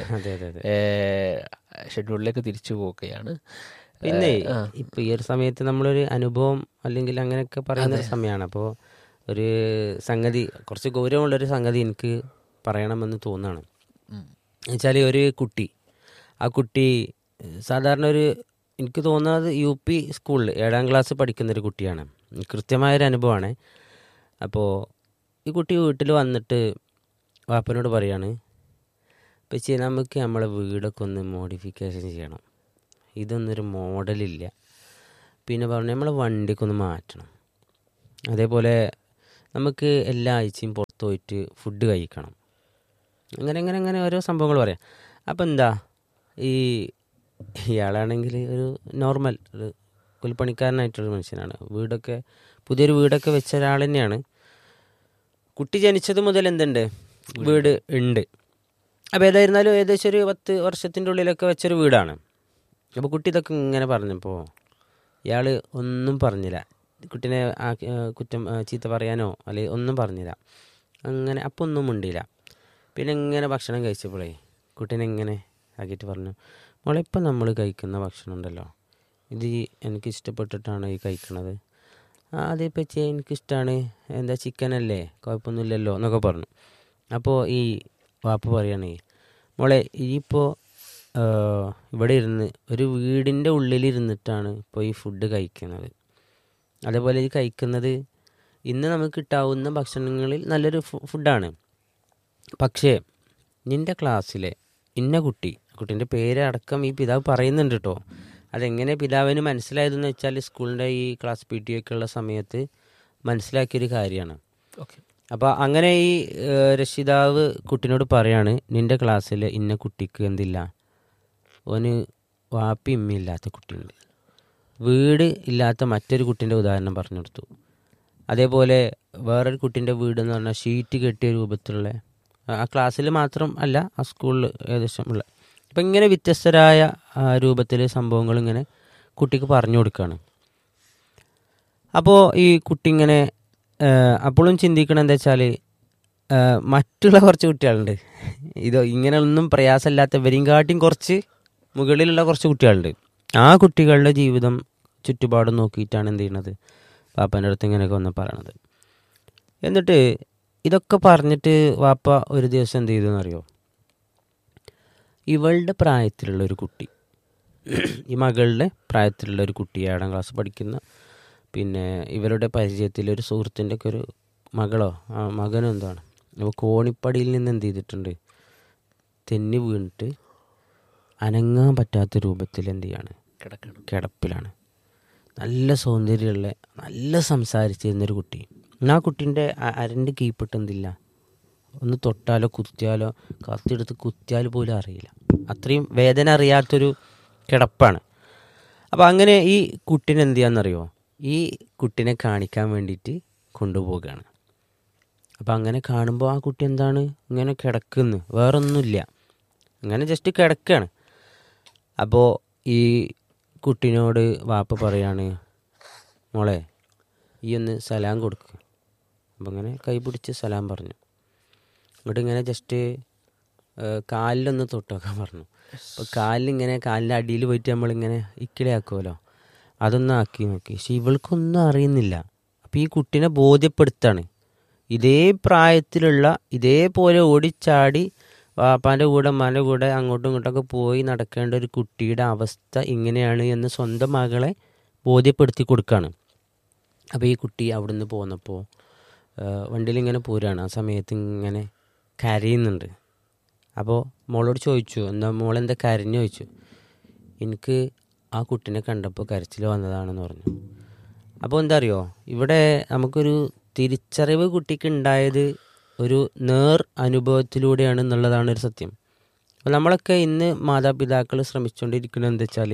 Speaker 4: ഷെഡ്യൂളിലേക്ക് തിരിച്ചു പോവുകയാണ്.
Speaker 1: പിന്നെ ഇപ്പം ഈ ഒരു സമയത്ത് നമ്മളൊരു അനുഭവം അല്ലെങ്കിൽ അങ്ങനെയൊക്കെ പറയുന്ന സമയമാണ്. അപ്പോൾ ഒരു സംഗതി, കുറച്ച് ഗൗരവമുള്ളൊരു സംഗതി എനിക്ക് പറയണമെന്ന് തോന്നുകയാണ്. എന്നുവെച്ചാൽ ഒരു കുട്ടി, ആ കുട്ടി സാധാരണ എനിക്ക് തോന്നുന്നത് UP സ്കൂളിൽ 7ാം ക്ലാസ് പഠിക്കുന്നൊരു കുട്ടിയാണ്. കൃത്യമായൊരു അനുഭവമാണ്. അപ്പോൾ ഈ കുട്ടി വീട്ടിൽ വന്നിട്ട് വാപ്പനോട് പറയാണ്, പക്ഷേ നമുക്ക് നമ്മളെ വീടൊക്കെ ഒന്ന് മോഡിഫിക്കേഷൻ ചെയ്യണം. ഇതൊന്നൊരു മോഡലില്ല. പിന്നെ പറഞ്ഞു നമ്മൾ വണ്ടിക്കൊന്ന് മാറ്റണം. അതേപോലെ നമുക്ക് എല്ലാ ആഴ്ചയും പുറത്ത് പോയിട്ട് ഫുഡ് കഴിക്കണം. അങ്ങനെ ഓരോ സംഭവങ്ങൾ പറയാം. അപ്പം എന്താ ഇയാളാണെങ്കിൽ ഒരു നോർമൽ ഒരു കൂലിപ്പണിക്കാരനായിട്ടൊരു മനുഷ്യനാണ്. പുതിയൊരു വീടൊക്കെ വെച്ച ഒരാൾ തന്നെയാണ്. കുട്ടി ജനിച്ചത് മുതൽ എന്തുണ്ട്, വീട് ഉണ്ട്. അപ്പോൾ ഏതായിരുന്നാലും ഏകദേശം ഒരു 10 വർഷത്തിൻ്റെ ഉള്ളിലൊക്കെ വെച്ചൊരു വീടാണ്. അപ്പോൾ കുട്ടി ഇതൊക്കെ ഇങ്ങനെ പറഞ്ഞപ്പോൾ ഇയാൾ ഒന്നും പറഞ്ഞില്ല. കുട്ടീനെ കുറ്റം ചീത്ത പറയാനോ അല്ലെങ്കിൽ ഒന്നും പറഞ്ഞില്ല. അങ്ങനെ അപ്പോൾ ഒന്നും മിണ്ടിയില്ല. പിന്നെ ഇങ്ങനെ ഭക്ഷണം കഴിച്ചപ്പോഴേ കുട്ടീനെ ഇങ്ങനെ ആക്കിയിട്ട് പറഞ്ഞു, മോളെ ഇപ്പം നമ്മൾ കഴിക്കുന്ന ഭക്ഷണം ഉണ്ടല്ലോ, ഇത് എനിക്ക് ഇഷ്ടപ്പെട്ടിട്ടാണ് ഈ കഴിക്കണത്. അതേപ്പറ്റി എനിക്കിഷ്ടമാണ്, എന്താ ചിക്കനല്ലേ, കുഴപ്പമൊന്നുമില്ലല്ലോ എന്നൊക്കെ പറഞ്ഞു. അപ്പോൾ ഈ വാപ്പ പറയുകയാണേ, മോളെ ഇനിയിപ്പോൾ ഇവിടെ ഇരുന്ന് ഒരു വീടിൻ്റെ ഉള്ളിലിരുന്നിട്ടാണ് ഇപ്പോൾ ഈ ഫുഡ് കഴിക്കുന്നത്. അതേപോലെ ഈ കഴിക്കുന്നത് ഇന്ന് നമുക്ക് കിട്ടാവുന്ന ഭക്ഷണങ്ങളിൽ നല്ലൊരു ഫുഡാണ്. പക്ഷേ നിൻ്റെ ക്ലാസ്സിലെ ഇന്ന കുട്ടീൻ്റെ പേര് അടക്കം ഈ പിതാവ് പറയുന്നുണ്ട് കേട്ടോ. അതെങ്ങനെ പിതാവിന് മനസ്സിലായതെന്ന് വെച്ചാൽ സ്കൂളിൻ്റെ ഈ ക്ലാസ് PT ഒക്കെ ഉള്ള സമയത്ത് മനസ്സിലാക്കിയൊരു കാര്യമാണ്. അപ്പോൾ അങ്ങനെ ഈ രക്ഷിതാവ് കുട്ടീനോട് പറയാണ്, നിൻ്റെ ക്ലാസ്സിൽ ഇന്ന കുട്ടിക്ക് എന്തില്ല, ഓന് വാപ്പി ഇമ്മയില്ലാത്ത കുട്ടിയുണ്ട്. വീട് ഇല്ലാത്ത മറ്റൊരു കുട്ടീൻ്റെ ഉദാഹരണം പറഞ്ഞു കൊടുത്തു. അതേപോലെ വേറൊരു കുട്ടീൻ്റെ വീട് എന്ന് പറഞ്ഞാൽ ഷീറ്റ് കെട്ടിയ രൂപത്തിലുള്ള, ആ ക്ലാസ്സിൽ മാത്രം അല്ല ആ സ്കൂളിൽ ഏകദേശം ഉള്ള. അപ്പം ഇങ്ങനെ വ്യത്യസ്തരായ രൂപത്തിൽ സംഭവങ്ങൾ ഇങ്ങനെ കുട്ടിക്ക് പറഞ്ഞു കൊടുക്കുകയാണ്. അപ്പോൾ ഈ കുട്ടി ഇങ്ങനെ അപ്പോഴും ചിന്തിക്കണം എന്താ വെച്ചാൽ മറ്റുള്ള കുറച്ച് കുട്ടികളുണ്ട്, ഇങ്ങനെയൊന്നും പ്രയാസമില്ലാത്തവരെയും കാട്ടിയും കുറച്ച് മുകളിലുള്ള കുറച്ച് കുട്ടികളുണ്ട്. ആ കുട്ടികളുടെ ജീവിതം ചുറ്റുപാടും നോക്കിയിട്ടാണ് എന്ത് ചെയ്യണത്, പാപ്പൻ്റെ അടുത്ത് ഇങ്ങനെയൊക്കെ വന്ന് പറയണത്. എന്നിട്ട് ഇതൊക്കെ പറഞ്ഞിട്ട് വാപ്പ ഒരു ദിവസം എന്ത് ചെയ്തു എന്നറിയോ, ഇവളുടെ പ്രായത്തിലുള്ള ഒരു കുട്ടി, ഈ മകളുടെ പ്രായത്തിലുള്ള ഒരു കുട്ടി 7ാം ക്ലാസ് പഠിക്കുന്ന, പിന്നെ ഇവരുടെ പരിചയത്തിലൊരു സുഹൃത്തിൻ്റെ ഒക്കെ ഒരു മകളോ മകനോ എന്താണ്, അപ്പോൾ കോണിപ്പടിയിൽ നിന്ന് എന്ത് ചെയ്തിട്ടുണ്ട്, തെന്നി വീണിട്ട് അനങ്ങാൻ പറ്റാത്ത രൂപത്തിൽ എന്ത് ചെയ്യാണ്, കിടപ്പിലാണ്. നല്ല സൗന്ദര്യമുള്ള, നല്ല സംസാരിച്ചിരുന്നൊരു കുട്ടി. ആ കുട്ടീൻ്റെ അരൻ്റെ കീപ്പിട്ട് എന്തില്ല, ഒന്ന് തൊട്ടാലോ കുത്തിയാലോ, കത്തിയെടുത്ത് കുത്തിയാൽ പോലും അറിയില്ല, അത്രയും വേദന അറിയാത്തൊരു കിടപ്പാണ്. അപ്പോൾ അങ്ങനെ ഈ കുട്ടീനെ എന്ത് ചെയ്യാന്നറിയോ, ഈ കുട്ടീനെ കാണിക്കാൻ വേണ്ടിയിട്ട് കൊണ്ടുപോവുകയാണ്. അപ്പോൾ അങ്ങനെ കാണുമ്പോൾ ആ കുട്ടി എന്താണ് ഇങ്ങനെ കിടക്കുന്നു, വേറൊന്നുമില്ല, അങ്ങനെ ജസ്റ്റ് കിടക്കുകയാണ്. അപ്പോൾ ഈ കുട്ടീനോട് വാപ്പ പറയാണ്, മോളെ ഈ ഒന്ന് സലാം കൊടുക്കുക. അപ്പം അങ്ങനെ കൈ പിടിച്ച് സലാം പറഞ്ഞു. എന്നിട്ട് ഇങ്ങനെ ജസ്റ്റ് കാലിലൊന്ന് തൊട്ട് വെക്കാൻ പറഞ്ഞു. അപ്പോൾ കാലിൻ്റെ അടിയിൽ പോയിട്ട് നമ്മളിങ്ങനെ ഇക്കിളിയാക്കുമല്ലോ, അതൊന്നും ആക്കി നോക്കി. പക്ഷെ ഇവൾക്കൊന്നും അറിയുന്നില്ല. അപ്പോൾ ഈ കുട്ടീനെ ബോധ്യപ്പെടുത്താണ്, ഇതേ പ്രായത്തിലുള്ള ഇതേപോലെ ഓടിച്ചാടി വാപ്പാൻ്റെ കൂടെ ഉമ്മാൻ്റെ കൂടെ അങ്ങോട്ടും ഇങ്ങോട്ടൊക്കെ പോയി നടക്കേണ്ട ഒരു കുട്ടിയുടെ അവസ്ഥ ഇങ്ങനെയാണ് എന്ന് സ്വന്തം മകളെ ബോധ്യപ്പെടുത്തി കൊടുക്കുകയാണ്. അപ്പോൾ ഈ കുട്ടി അവിടെ നിന്ന് പോന്നപ്പോൾ വണ്ടിയിൽ ഇങ്ങനെ പോരുകയാണ്. ആ സമയത്ത് ഇങ്ങനെ കരയുന്നുണ്ട്. അപ്പോൾ മോളോട് ചോദിച്ചു, എന്താ മോളെന്താ കരഞ്ഞു ചോദിച്ചു. എനിക്ക് ആ കുട്ടീനെ കണ്ടപ്പോൾ കരച്ചിൽ വന്നതാണെന്ന് പറഞ്ഞു. അപ്പോൾ എന്താ അറിയോ, ഇവിടെ നമുക്കൊരു തിരിച്ചറിവ് കുട്ടിക്ക് ഉണ്ടായത് ഒരു അനുഭവത്തിലൂടെയാണ് എന്നുള്ളതാണ് ഒരു സത്യം. അപ്പോൾ നമ്മളൊക്കെ ഇന്ന് മാതാപിതാക്കൾ ശ്രമിച്ചുകൊണ്ടിരിക്കുന്നത് എന്താ വെച്ചാൽ,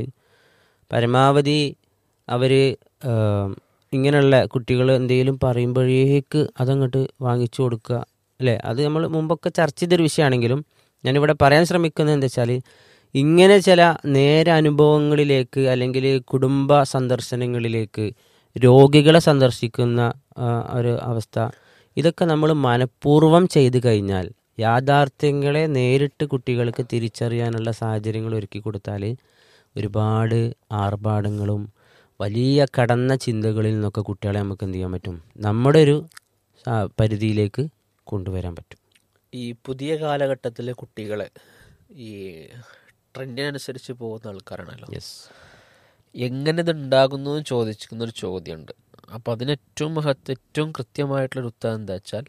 Speaker 1: പരമാവധി അവർ ഇങ്ങനെയുള്ള കുട്ടികൾ എന്തെങ്കിലും പറയുമ്പോഴേക്ക് അതങ്ങോട്ട് വാങ്ങിച്ചു കൊടുക്കുക അല്ലേ. അത് നമ്മൾ മുമ്പൊക്കെ ചർച്ച ചെയ്തൊരു വിഷയമാണെങ്കിലും ഞാനിവിടെ പറയാൻ ശ്രമിക്കുന്നത് എന്താ വെച്ചാൽ, ഇങ്ങനെ ചില നേരെ അനുഭവങ്ങളിലേക്ക് അല്ലെങ്കിൽ കുടുംബ സന്ദർശനങ്ങളിലേക്ക് രോഗികളെ സന്ദർശിക്കുന്ന ഒരു അവസ്ഥ, ഇതൊക്കെ നമ്മൾ മനഃപൂർവ്വം ചെയ്തു കഴിഞ്ഞാൽ, യാഥാർത്ഥ്യങ്ങളെ നേരിട്ട് കുട്ടികൾക്ക് തിരിച്ചറിയാനുള്ള സാഹചര്യങ്ങൾ ഒരുക്കി കൊടുത്താൽ ഒരുപാട് ആർഭാടങ്ങളും വലിയ കടന്ന ചിന്തകളിൽ നിന്നൊക്കെ കുട്ടികളെ നമുക്ക് എന്ത് ചെയ്യാൻ പറ്റും, നമ്മുടെ ഒരു പരിധിയിലേക്ക് കൊണ്ടുവരാൻ പറ്റും.
Speaker 4: ഈ പുതിയ കാലഘട്ടത്തിലെ കുട്ടികളെ ഈ ട്രെൻഡിനനുസരിച്ച് പോകുന്ന ആൾക്കാരാണല്ലോ. എങ്ങനെ ഇതുണ്ടാകുന്നു എന്ന് ചോദിക്കുന്നൊരു ചോദ്യമുണ്ട്. അപ്പോൾ അതിന് ഏറ്റവും കൃത്യമായിട്ടുള്ളൊരു ഉത്തരം എന്താ വെച്ചാൽ,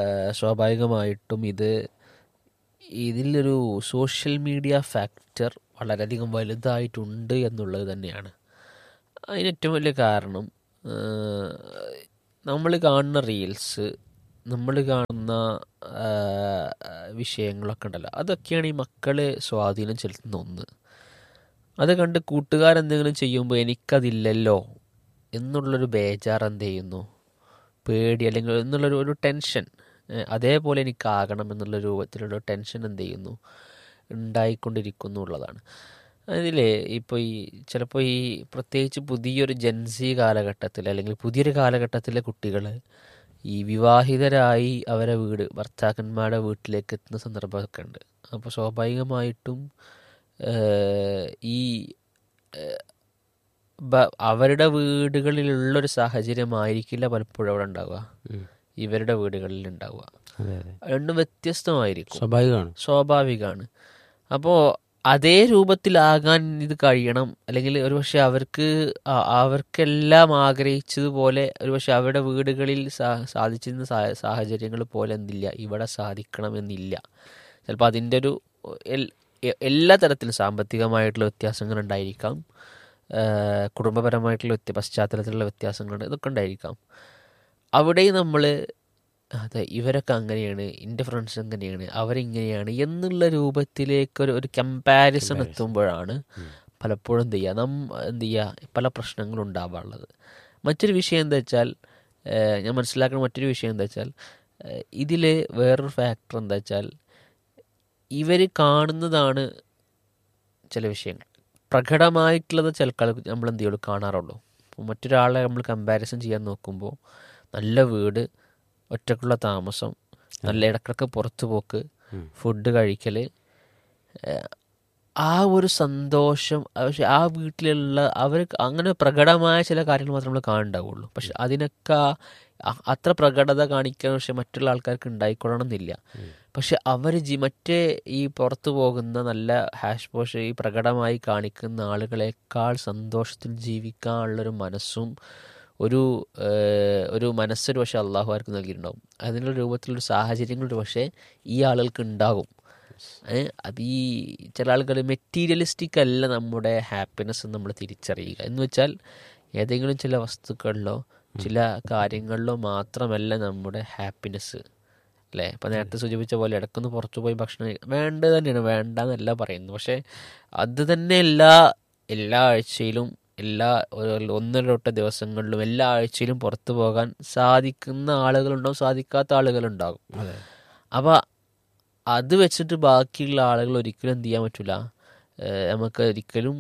Speaker 4: സ്വാഭാവികമായിട്ടും ഇതിലൊരു സോഷ്യൽ മീഡിയ ഫാക്ടർ വളരെയധികം വലുതായിട്ടുണ്ട് എന്നുള്ളത് തന്നെയാണ്. അതിന് ഏറ്റവും വലിയ കാരണം നമ്മൾ കാണുന്ന റീൽസ്, നമ്മൾ കാണുന്ന വിഷയങ്ങളൊക്കെ ഉണ്ടല്ലോ, അതൊക്കെയാണ് ഈ മക്കളെ സ്വാധീനം ചെലുത്തുന്ന ഒന്ന്. അത് കണ്ട് കൂട്ടുകാരെന്തെങ്കിലും ചെയ്യുമ്പോൾ എനിക്കതില്ലല്ലോ എന്നുള്ളൊരു ബേജാർ എന്ത് ചെയ്യുന്നു, പേടി അല്ലെങ്കിൽ എന്നുള്ളൊരു ടെൻഷൻ, അതേപോലെ എനിക്കാകണം എന്നുള്ള രൂപത്തിലുള്ള ടെൻഷൻ എന്ത് ചെയ്യുന്നു, ഉണ്ടായിക്കൊണ്ടിരിക്കുന്നു എന്നുള്ളതാണ്. അതിൽ ഇപ്പോൾ ചിലപ്പോൾ ഈ പ്രത്യേകിച്ച് പുതിയൊരു ജെൻസി കാലഘട്ടത്തിൽ അല്ലെങ്കിൽ പുതിയൊരു കാലഘട്ടത്തിലെ കുട്ടികൾ ഈ വിവാഹിതരായി അവരെ ഭർത്താക്കന്മാരുടെ വീട്ടിലേക്ക് എത്തുന്ന സന്ദർഭമൊക്കെ ഉണ്ട്. അപ്പോൾ സ്വാഭാവികമായിട്ടും ഈ അവരുടെ വീടുകളിലുള്ളൊരു സാഹചര്യമായിരിക്കില്ല പലപ്പോഴും അവിടെ ഉണ്ടാവുക, ഇവരുടെ വീടുകളിൽ ഉണ്ടാവുക. രണ്ടും വ്യത്യസ്തമായിരിക്കും, സ്വാഭാവികമാണ്. അപ്പോൾ അതേ രൂപത്തിലാകാൻ ഇത് കഴിയണം, അല്ലെങ്കിൽ ഒരുപക്ഷെ അവർക്കെല്ലാം ആഗ്രഹിച്ചതുപോലെ ഒരുപക്ഷെ അവരുടെ വീടുകളിൽ സാധിച്ചിരുന്ന സാഹചര്യങ്ങൾ പോലെ എന്തില്ല ഇവിടെ സാധിക്കണം എന്നില്ല. ചിലപ്പോൾ അതിൻ്റെ ഒരു എല്ലാ തരത്തിലും സാമ്പത്തികമായിട്ടുള്ള വ്യത്യാസങ്ങൾ ഉണ്ടായിരിക്കാം, കുടുംബപരമായിട്ടുള്ള പശ്ചാത്തലത്തിലുള്ള വ്യത്യാസങ്ങൾ ഇതൊക്കെ ഉണ്ടായിരിക്കാം. അവിടെയും നമ്മൾ അതെ ഇവരൊക്കെ അങ്ങനെയാണ്, എൻ്റെ ഫ്രണ്ട്സ് അങ്ങനെയാണ്, അവരിങ്ങനെയാണ് എന്നുള്ള രൂപത്തിലേക്ക് ഒരു കമ്പാരിസൺ എത്തുമ്പോഴാണ് പലപ്പോഴും എന്ത് ചെയ്യുക പല പ്രശ്നങ്ങളും ഉണ്ടാവാറുള്ളത്. മറ്റൊരു വിഷയം എന്താ വെച്ചാൽ, ഞാൻ മനസ്സിലാക്കുന്ന മറ്റൊരു വിഷയം എന്താ വെച്ചാൽ, ഇതിൽ വേറൊരു ഫാക്ടർ എന്താ വെച്ചാൽ, ഇവർ കാണുന്നതാണ് ചില വിഷയങ്ങൾ, പ്രകടമായിട്ടുള്ളത് ചില നമ്മൾ എന്ത് ചെയ്യുള്ളൂ കാണാറുള്ളൂ. മറ്റൊരാളെ നമ്മൾ കമ്പാരിസൺ ചെയ്യാൻ നോക്കുമ്പോൾ നല്ല വീട്, ഒറ്റക്കുള്ള താമസം, നല്ല ഇടക്കിടക്ക് പുറത്തു പോക്ക്, ഫുഡ് കഴിക്കൽ, ആ ഒരു സന്തോഷം, പക്ഷെ ആ വീട്ടിലുള്ള അവർ അങ്ങനെ പ്രകടമായ ചില കാര്യങ്ങൾ മാത്രമേ നമ്മൾ കാണുന്നുണ്ടാവുള്ളൂ. പക്ഷെ അതിനൊക്കെ അത്ര പ്രകടത കാണിക്കാൻ പക്ഷെ മറ്റുള്ള ആൾക്കാർക്ക് ഉണ്ടായിക്കൊള്ളണം എന്നില്ല. പക്ഷെ അവർ മറ്റേ ഈ പുറത്തു പോകുന്ന നല്ല ഹാഷ് പോഷ് ഈ പ്രകടമായി കാണിക്കുന്ന ആളുകളെക്കാൾ സന്തോഷത്തിൽ ജീവിക്കാനുള്ളൊരു മനസ്സും ഒരു മനസ്സൊരു പക്ഷേ അള്ളാഹു ആർക്ക് നൽകിയിട്ടുണ്ടാവും. അതിനുള്ള രൂപത്തിലൊരു സാഹചര്യങ്ങളൊരു പക്ഷേ ഈ ആളുകൾക്ക് ഉണ്ടാകും. അത് ഈ ചില ആളുകൾ മെറ്റീരിയലിസ്റ്റിക് അല്ല നമ്മുടെ ഹാപ്പിനെസ് നമ്മൾ തിരിച്ചറിയുക എന്ന് വെച്ചാൽ, ഏതെങ്കിലും ചില വസ്തുക്കളിലോ ചില കാര്യങ്ങളിലോ മാത്രമല്ല നമ്മുടെ ഹാപ്പിനെസ്, അല്ലേ? ഇപ്പം നേരത്തെ സൂചിപ്പിച്ച പോലെ ഇടയ്ക്കൊന്ന് പുറത്തു പോയി ഭക്ഷണം വേണ്ടത് തന്നെയാണ്, വേണ്ടെന്നല്ല പറയുന്നത്. പക്ഷേ അത് തന്നെ എല്ലാ ആഴ്ചയിലും എല്ലാ 1-2 ദിവസങ്ങളിലും എല്ലാ ആഴ്ചയിലും പുറത്തു പോകാൻ സാധിക്കുന്ന ആളുകളുണ്ടാവും, സാധിക്കാത്ത ആളുകളുണ്ടാകും. അപ്പോൾ അത് വെച്ചിട്ട് ബാക്കിയുള്ള ആളുകൾ ഒരിക്കലും എന്ത് ചെയ്യാൻ പറ്റില്ല, നമുക്ക് ഒരിക്കലും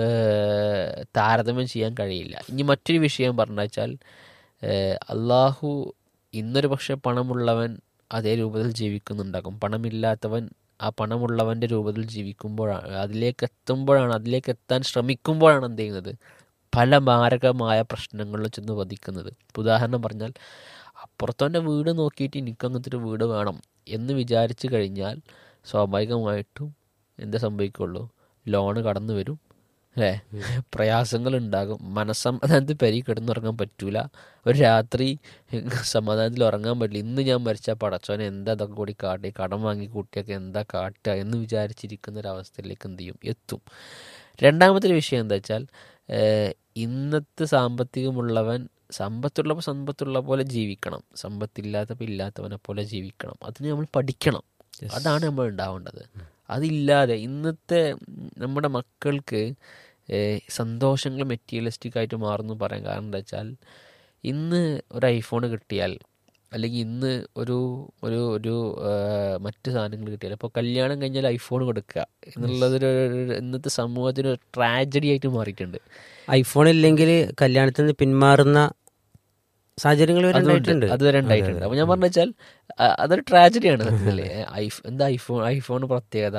Speaker 4: താരതമ്യം ചെയ്യാൻ കഴിയില്ല. ഇനി മറ്റൊരു വിഷയം പറഞ്ഞു വെച്ചാൽ, അള്ളാഹു ഇന്നൊരു പക്ഷേ പണമുള്ളവൻ അതേ രൂപത്തിൽ ജീവിക്കുന്നുണ്ടാകും, പണമില്ലാത്തവൻ ആ പണമുള്ളവൻ്റെ രൂപത്തിൽ ജീവിക്കുമ്പോഴാണ്, അതിലേക്ക് എത്താൻ ശ്രമിക്കുമ്പോഴാണ് എന്ത് ചെയ്യുന്നത്, പല മാരകമായ പ്രശ്നങ്ങളിലും ചെന്ന് വധിക്കുന്നത്. ഉദാഹരണം പറഞ്ഞാൽ, അപ്പുറത്തവൻ്റെ വീട് നോക്കിയിട്ട് എനിക്കങ്ങനത്തെ ഒരു വീട് വേണം എന്ന് വിചാരിച്ചു കഴിഞ്ഞാൽ സ്വാഭാവികമായിട്ടും എന്താ സംഭവിക്കുള്ളൂ, ലോണ് കടന്നു വരും, അല്ലേ? പ്രയാസങ്ങളുണ്ടാകും, മനസ്സമാധാനത്തിൽ പെരി കിടന്നുറങ്ങാൻ പറ്റൂല, ഒരു രാത്രി സമാധാനത്തിൽ ഉറങ്ങാൻ പറ്റില്ല. ഇന്ന് ഞാൻ മരിച്ചാൽ പടച്ചോനെ എന്താ ഇതൊക്കെ കൂടി കാട്ടി, കടം വാങ്ങി കൂട്ടിയൊക്കെ എന്താ കാട്ടുക എന്ന് വിചാരിച്ചിരിക്കുന്ന ഒരവസ്ഥയിലേക്ക് എന്ത് ചെയ്യും, എത്തും. രണ്ടാമത്തെ വിഷയം എന്താ വെച്ചാൽ, ഇന്നത്തെ സാമ്പത്തികമുള്ളവൻ സമ്പത്തുള്ള പോലെ ജീവിക്കണം, സമ്പത്തില്ലാത്തപ്പോൾ ഇല്ലാത്തവനെ പോലെ ജീവിക്കണം. അതിന് നമ്മൾ പഠിക്കണം, അതാണ് നമ്മൾ ഉണ്ടാവേണ്ടത്. അതില്ലാതെ ഇന്നത്തെ നമ്മുടെ മക്കൾക്ക് സന്തോഷങ്ങൾ മെറ്റീരിയലിസ്റ്റിക് ആയിട്ട് മാറുന്നു പറയാൻ കാരണം എന്താ വെച്ചാൽ, ഇന്ന് ഒരു ഐഫോൺ കിട്ടിയാൽ അല്ലെങ്കിൽ ഇന്ന് ഒരു മറ്റ് സാധനങ്ങൾ കിട്ടിയാൽ, ഇപ്പോൾ കല്യാണം കഴിഞ്ഞാൽ ഐഫോൺ കൊടുക്കുക എന്നുള്ളതൊരു ഇന്നത്തെ സമൂഹത്തിന് ഒരു ട്രാജഡി ആയിട്ട് മാറിയിട്ടുണ്ട്.
Speaker 1: ഐഫോൺ ഇല്ലെങ്കിൽ കല്യാണത്തിൽ നിന്ന് പിന്മാറുന്ന സാഹചര്യങ്ങൾ
Speaker 4: അത് വരെ ഉണ്ടായിട്ടുണ്ട്. അപ്പോൾ ഞാൻ പറഞ്ഞു വെച്ചാൽ അതൊരു ട്രാജഡിയാണ് സത്യത്തില്. എന്താ ഐഫോൺ പ്രത്യേകത,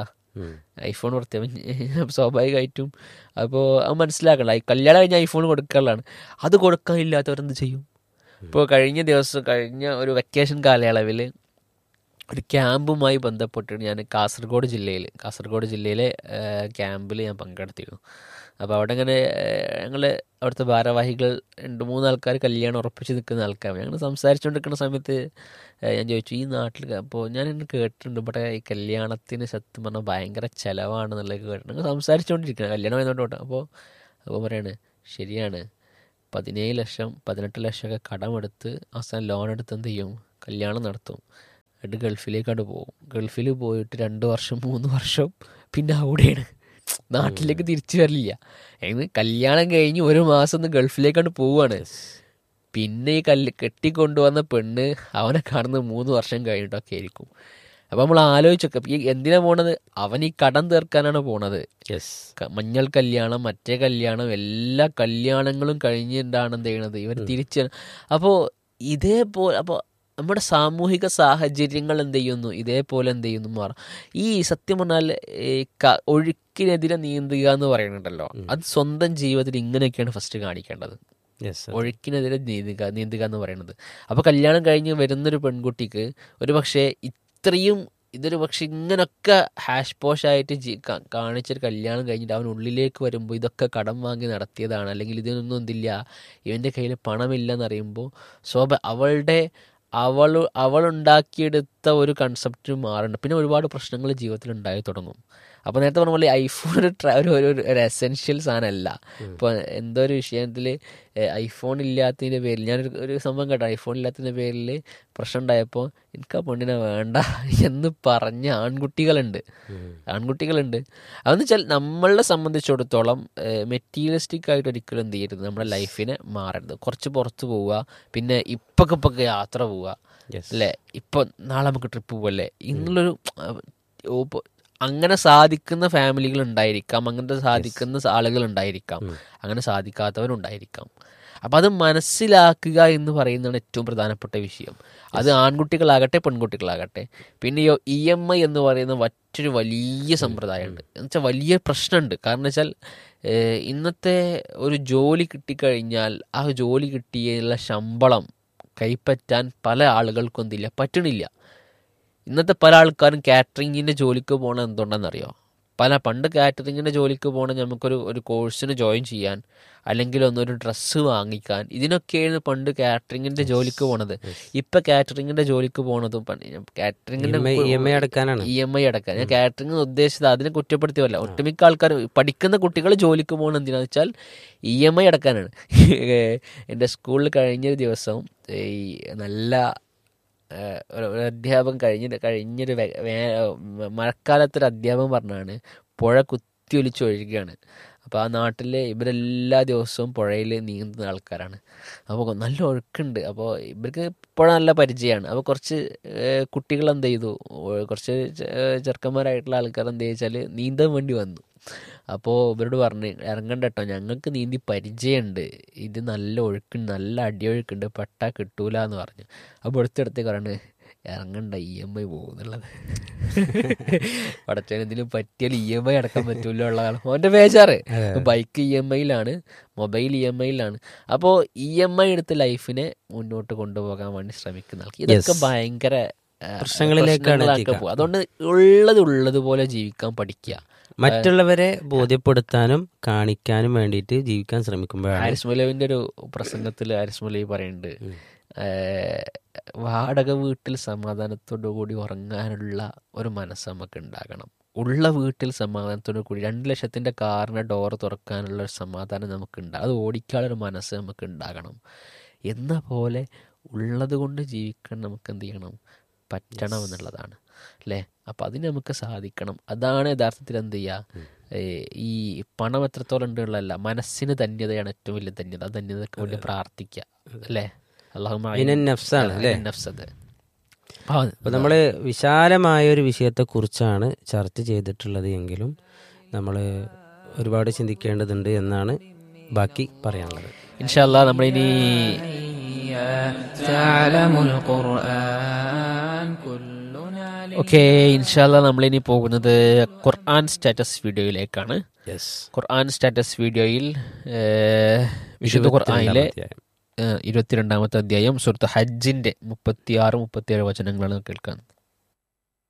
Speaker 4: സ്വാഭാവികമായിട്ടും അപ്പോൾ അത് മനസ്സിലാക്കണം. കല്യാണം കഴിഞ്ഞ ഐഫോൺ കൊടുക്കാനുള്ളതാണ്, അത് കൊടുക്കാനില്ലാത്തവരെന്ത് ചെയ്യും? ഇപ്പോൾ കഴിഞ്ഞ ഒരു വെക്കേഷൻ കാലയളവിൽ ഒരു ക്യാമ്പുമായി ബന്ധപ്പെട്ടിട്ട് ഞാൻ കാസർഗോഡ് ജില്ലയിലെ ക്യാമ്പിൽ ഞാൻ പങ്കെടുത്തിരുന്നു. അപ്പോൾ അവിടെ ഇങ്ങനെ ഞങ്ങൾ അവിടുത്തെ ഭാരവാഹികൾ 2-3 ആൾക്കാർ കല്യാണം ഉറപ്പിച്ച് നിൽക്കുന്ന ആൾക്കാർ, ഞങ്ങൾ സംസാരിച്ചുകൊണ്ടിരിക്കുന്ന സമയത്ത് ഞാൻ ചോദിച്ചു, ഈ നാട്ടിൽ അപ്പോൾ ഞാൻ ഇന്ന് കേട്ടിട്ടുണ്ട് ഇവിടെ ഈ കല്യാണത്തിന് സത്യം പറഞ്ഞാൽ ഭയങ്കര ചിലവാണെന്നുള്ളത് കേട്ടിട്ടുണ്ട്. ഞങ്ങൾ സംസാരിച്ചുകൊണ്ടിരിക്കുന്നത് കല്യാണം ആയതുകൊണ്ട്. അപ്പോൾ പറയാണ് ശരിയാണ്, 17 ലക്ഷം 18 ലക്ഷമൊക്കെ കടമെടുത്ത് അവസാനം ലോൺ എടുത്ത് എന്ത് ചെയ്യും, കല്യാണം നടത്തും, എന്നിട്ട് ഗൾഫിലേക്കാണ്ട് പോകും. ഗൾഫിൽ പോയിട്ട് 2 വർഷം 3 വർഷം പിന്നെ അവിടെയാണ്, നാട്ടിലേക്ക് തിരിച്ചു വരില്ല. കല്യാണം കഴിഞ്ഞ് 1 മാസം ഒന്ന് ഗൾഫിലേക്കാണ്ട് പോവുകയാണ്. പിന്നെ ഈ കെട്ടിക്കൊണ്ടുവന്ന പെണ്ണ് അവനെ കാണുന്നത് 3 വർഷം കഴിഞ്ഞിട്ടൊക്കെ ആയിരിക്കും. അപ്പം നമ്മൾ ആലോചിച്ചൊക്കെ ഈ എന്തിനാ പോണത്, അവൻ ഈ കടം തീർക്കാനാണ് പോണത്. മഞ്ഞൾ കല്യാണം, മറ്റേ കല്യാണം, എല്ലാ കല്യാണങ്ങളും കഴിഞ്ഞിട്ടാണ് എന്ത് ചെയ്യണത് ഇവർ തിരിച്ച്. അപ്പോൾ ഇതേപോലെ അപ്പോൾ നമ്മുടെ സാമൂഹിക സാഹചര്യങ്ങൾ എന്ത് ചെയ്യുന്നു, ഇതേപോലെ എന്ത് ചെയ്യുന്നു മാറും. ഈ സത്യം പറഞ്ഞാൽ ഒഴുക്കിനെതിരെ നീന്തുക എന്ന് പറയുന്നുണ്ടല്ലോ, അത് സ്വന്തം ജീവിതത്തിൽ ഇങ്ങനെയൊക്കെയാണ് ഫസ്റ്റ് കാണിക്കേണ്ടത്. ഒഴുക്കിനെതിരെ നീന്തുക എന്ന് പറയുന്നത്. അപ്പോൾ കല്യാണം കഴിഞ്ഞ് വരുന്നൊരു പെൺകുട്ടിക്ക് ഒരു പക്ഷേ ഇതൊരു പക്ഷെ ഇങ്ങനൊക്കെ ഹാഷ് പോഷായിട്ട് കാണിച്ചൊരു കല്യാണം കഴിഞ്ഞിട്ട് അവൻ ഉള്ളിലേക്ക് വരുമ്പോൾ ഇതൊക്കെ കടം വാങ്ങി നടത്തിയതാണ്, അല്ലെങ്കിൽ ഇതിനൊന്നും എന്തില്ല, ഇവൻ്റെ കയ്യിൽ പണമില്ലെന്നറിയുമ്പോൾ അവളുണ്ടാക്കിയെടുത്ത ഒരു കൺസെപ്റ്റ് മാറുന്നുണ്ട്. പിന്നെ ഒരുപാട് പ്രശ്നങ്ങൾ ജീവിതത്തിൽ ഉണ്ടായി തുടങ്ങും. അപ്പോൾ നേരത്തെ പറഞ്ഞ പോലെ ഐഫോൺ ഒരു എസെൻഷ്യൽ സാധനമല്ല. ഇപ്പോൾ എന്തോ ഒരു വിഷയത്തിൽ ഐഫോൺ ഇല്ലാത്തതിൻ്റെ പേരിൽ ഞാനൊരു സംഭവം കേട്ടോ, ഐഫോൺ ഇല്ലാത്തതിൻ്റെ പേരിൽ പ്രശ്നം ഉണ്ടായപ്പോൾ എനിക്ക് ആ പെണ്ണിനെ വേണ്ട എന്ന് പറഞ്ഞ ആൺകുട്ടികളുണ്ട്. അതെന്ന് വെച്ചാൽ നമ്മളെ സംബന്ധിച്ചിടത്തോളം മെറ്റീരിയലിസ്റ്റിക് ആയിട്ട് ഒരിക്കലും എന്ത് ചെയ്യരുത്, നമ്മുടെ ലൈഫിനെ മാറരുത്. കുറച്ച് പുറത്ത് പോവുക, പിന്നെ ഇപ്പൊക്കെ യാത്ര പോവുക, അല്ലേ, ഇപ്പം നാളെ നമുക്ക് ട്രിപ്പ് പോവല്ലേ എന്നുള്ളൊരു അങ്ങനെ സാധിക്കുന്ന ഫാമിലികൾ ഉണ്ടായിരിക്കാം, അങ്ങനത്തെ സാധിക്കുന്ന ആളുകൾ ഉണ്ടായിരിക്കാം, അങ്ങനെ സാധിക്കാത്തവരുണ്ടായിരിക്കാം. അപ്പം അത് മനസ്സിലാക്കുക എന്ന് പറയുന്നതാണ് ഏറ്റവും പ്രധാനപ്പെട്ട വിഷയം. അത് ആൺകുട്ടികളാകട്ടെ പെൺകുട്ടികളാകട്ടെ. പിന്നെയോ EMI എന്ന് പറയുന്ന മറ്റൊരു വലിയ സമ്പ്രദായമുണ്ട്. എന്നുവെച്ചാൽ വലിയ പ്രശ്നമുണ്ട്. കാരണം വെച്ചാൽ ഇന്നത്തെ ഒരു ജോലി കിട്ടിക്കഴിഞ്ഞാൽ ആ ജോലി കിട്ടിയുള്ള ശമ്പളം കൈപ്പറ്റാൻ പല ആളുകൾക്കും എന്തില്ല, പറ്റണില്ല. ഇന്നത്തെ പല ആൾക്കാരും കാറ്ററിങ്ങിൻ്റെ ജോലിക്ക് പോകണം എന്തുകൊണ്ടെന്നറിയോ? പണ്ട് കാറ്ററിങ്ങിൻ്റെ ജോലിക്ക് പോകണം നമുക്കൊരു കോഴ്സിന് ജോയിൻ ചെയ്യാൻ, അല്ലെങ്കിൽ ഒന്നൊരു ഡ്രസ്സ് വാങ്ങിക്കാൻ, ഇതിനൊക്കെയാണ് പണ്ട് കാറ്ററിങ്ങിൻ്റെ ജോലിക്ക് പോണത്. ഇപ്പം കാറ്ററിങ്ങിൻ്റെ ജോലിക്ക് പോണതും കാറ്ററിങ്ങിൻ്റെ EMI അടക്കാൻ. ഞാൻ കാറ്ററിംഗ് ഉദ്ദേശിച്ചത് അതിനെ കുറ്റപ്പെടുത്തിയല്ല. ഒട്ടുമിക്ക ആൾക്കാർ പഠിക്കുന്ന കുട്ടികൾ ജോലിക്ക് പോകുന്നത് എന്തിനാണെന്ന് വെച്ചാൽ EMI അടക്കാനാണ്. എൻ്റെ സ്കൂളിൽ കഴിഞ്ഞൊരു ദിവസം ഈ നല്ല ഒരു അധ്യാപകൻ കഴിഞ്ഞൊരു മഴക്കാലത്തൊരു അധ്യാപകൻ പറഞ്ഞാണ്, പുഴ കുത്തിയൊലിച്ച് ഒഴുകുകയാണ്. അപ്പോൾ ആ നാട്ടിൽ ഇവരെല്ലാ ദിവസവും പുഴയിൽ നീന്തുന്ന ആൾക്കാരാണ്. അപ്പോൾ നല്ല ഒഴുക്കുണ്ട്. അപ്പോൾ ഇവർക്ക് പുഴ നല്ല പരിചയമാണ്. അപ്പോൾ കുറച്ച് കുട്ടികൾ എന്ത് ചെയ്തു, കുറച്ച് ചെറുക്കന്മാരായിട്ടുള്ള ആൾക്കാർ എന്ത് ചോദിച്ചാൽ നീന്താൻ വേണ്ടി വന്നു. അപ്പോൾ ഇവരോട് പറഞ്ഞ്, ഇറങ്ങണ്ട കേട്ടോ, ഞങ്ങൾക്ക് നീന്തി പരിചയമുണ്ട്, ഇത് നല്ല ഒഴുക്കുണ്ട്, നല്ല അടിയൊഴുക്കുണ്ട്, പെട്ടാ കിട്ടൂല എന്ന് പറഞ്ഞു. അപ്പോൾ അടുത്തടുത്തേക്ക് പറയണേ, ഇറങ്ങണ്ട, EMI പോകുന്നുള്ളത്. പടച്ചവന് എന്തിനും പറ്റിയാൽ EMI അടക്കാൻ പറ്റൂല്ലോ ഉള്ള കാലം അവൻ്റെ ബേജാറ്. Bike EMIയിലാണ്, mobile EMIയിലാണ്. അപ്പോൾ EMI എടുത്ത് ലൈഫിനെ മുന്നോട്ട് കൊണ്ടുപോകാൻ വേണ്ടി ശ്രമിക്കുന്ന ആൾക്ക് ഇതൊക്കെ ഭയങ്കര പ്രശ്നങ്ങളിലേക്കാണ് പോകുക. അതുകൊണ്ട് ഉള്ളതുപോലെ ജീവിക്കാൻ പഠിക്കുക.
Speaker 1: മറ്റുള്ളവരെ ബോധ്യപ്പെടുത്താനും കാണിക്കാനും വേണ്ടിയിട്ട് ജീവിക്കാൻ ശ്രമിക്കുമ്പോഴാണ്.
Speaker 4: ഹാരിസ് മൗലവിൻ്റെ ഒരു പ്രസംഗത്തിൽ ഹാരിസ് മൗലവി പറയുന്നുണ്ട്, വാടക വീട്ടിൽ സമാധാനത്തോടു കൂടി ഉറങ്ങാനുള്ള ഒരു മനസ്സ് നമുക്ക് ഉണ്ടാകണം. ഉള്ള വീട്ടിൽ സമാധാനത്തോടു കൂടി 2 ലക്ഷത്തിൻ്റെ കാറിൻ്റെ ഡോറ് തുറക്കാനുള്ള ഒരു സമാധാനം നമുക്കുണ്ടാകും. അത് ഓടിക്കാനുള്ളൊരു മനസ്സ് നമുക്ക് ഉണ്ടാകണം. എന്ന പോലെ ഉള്ളത് കൊണ്ട് ജീവിക്കാൻ നമുക്ക് എന്ത് ചെയ്യണം, പറ്റണം എന്നുള്ളതാണ്, അല്ലേ? അപ്പം അതിന് നമുക്ക് സാധിക്കണം. അതാണ് യഥാർത്ഥത്തിൽ എന്ത് ചെയ്യുക, ഈ പണം എത്രത്തോളം ഉണ്ടുള്ളതല്ല, മനസ്സിന് ധന്യതയാണ് ഏറ്റവും വലിയ ധന്യത. ആ ധന്യതയ്ക്ക് വേണ്ടി പ്രാർത്ഥിക്കുക, അല്ലേ?
Speaker 1: അപ്പോൾ നമ്മൾ വിശാലമായ ഒരു വിഷയത്തെക്കുറിച്ചാണ് ചർച്ച ചെയ്തിട്ടുള്ളത് എങ്കിലും നമ്മൾ ഒരുപാട് ചിന്തിക്കേണ്ടതുണ്ട് എന്നാണ് ബാക്കി പറയാനുള്ളത്.
Speaker 4: ഇൻഷാ അല്ലാഹ് നമ്മളിനി ഓക്കെ, ഇൻഷാ അല്ലാഹ് നമ്മളിനി പോകുന്നത് ഖുർആൻ സ്റ്റാറ്റസ് വീഡിയോയിലേക്കാണ്. ഖുർആൻ സ്റ്റാറ്റസ് വീഡിയോയിൽ വിശുദ്ധ ഖുർആനിലെ 22-ാമത്തെ അധ്യായം സൂറത്ത് ഹജ്ജിന്റെ 36-37 വചനങ്ങളാണ് കേൾക്കാൻ.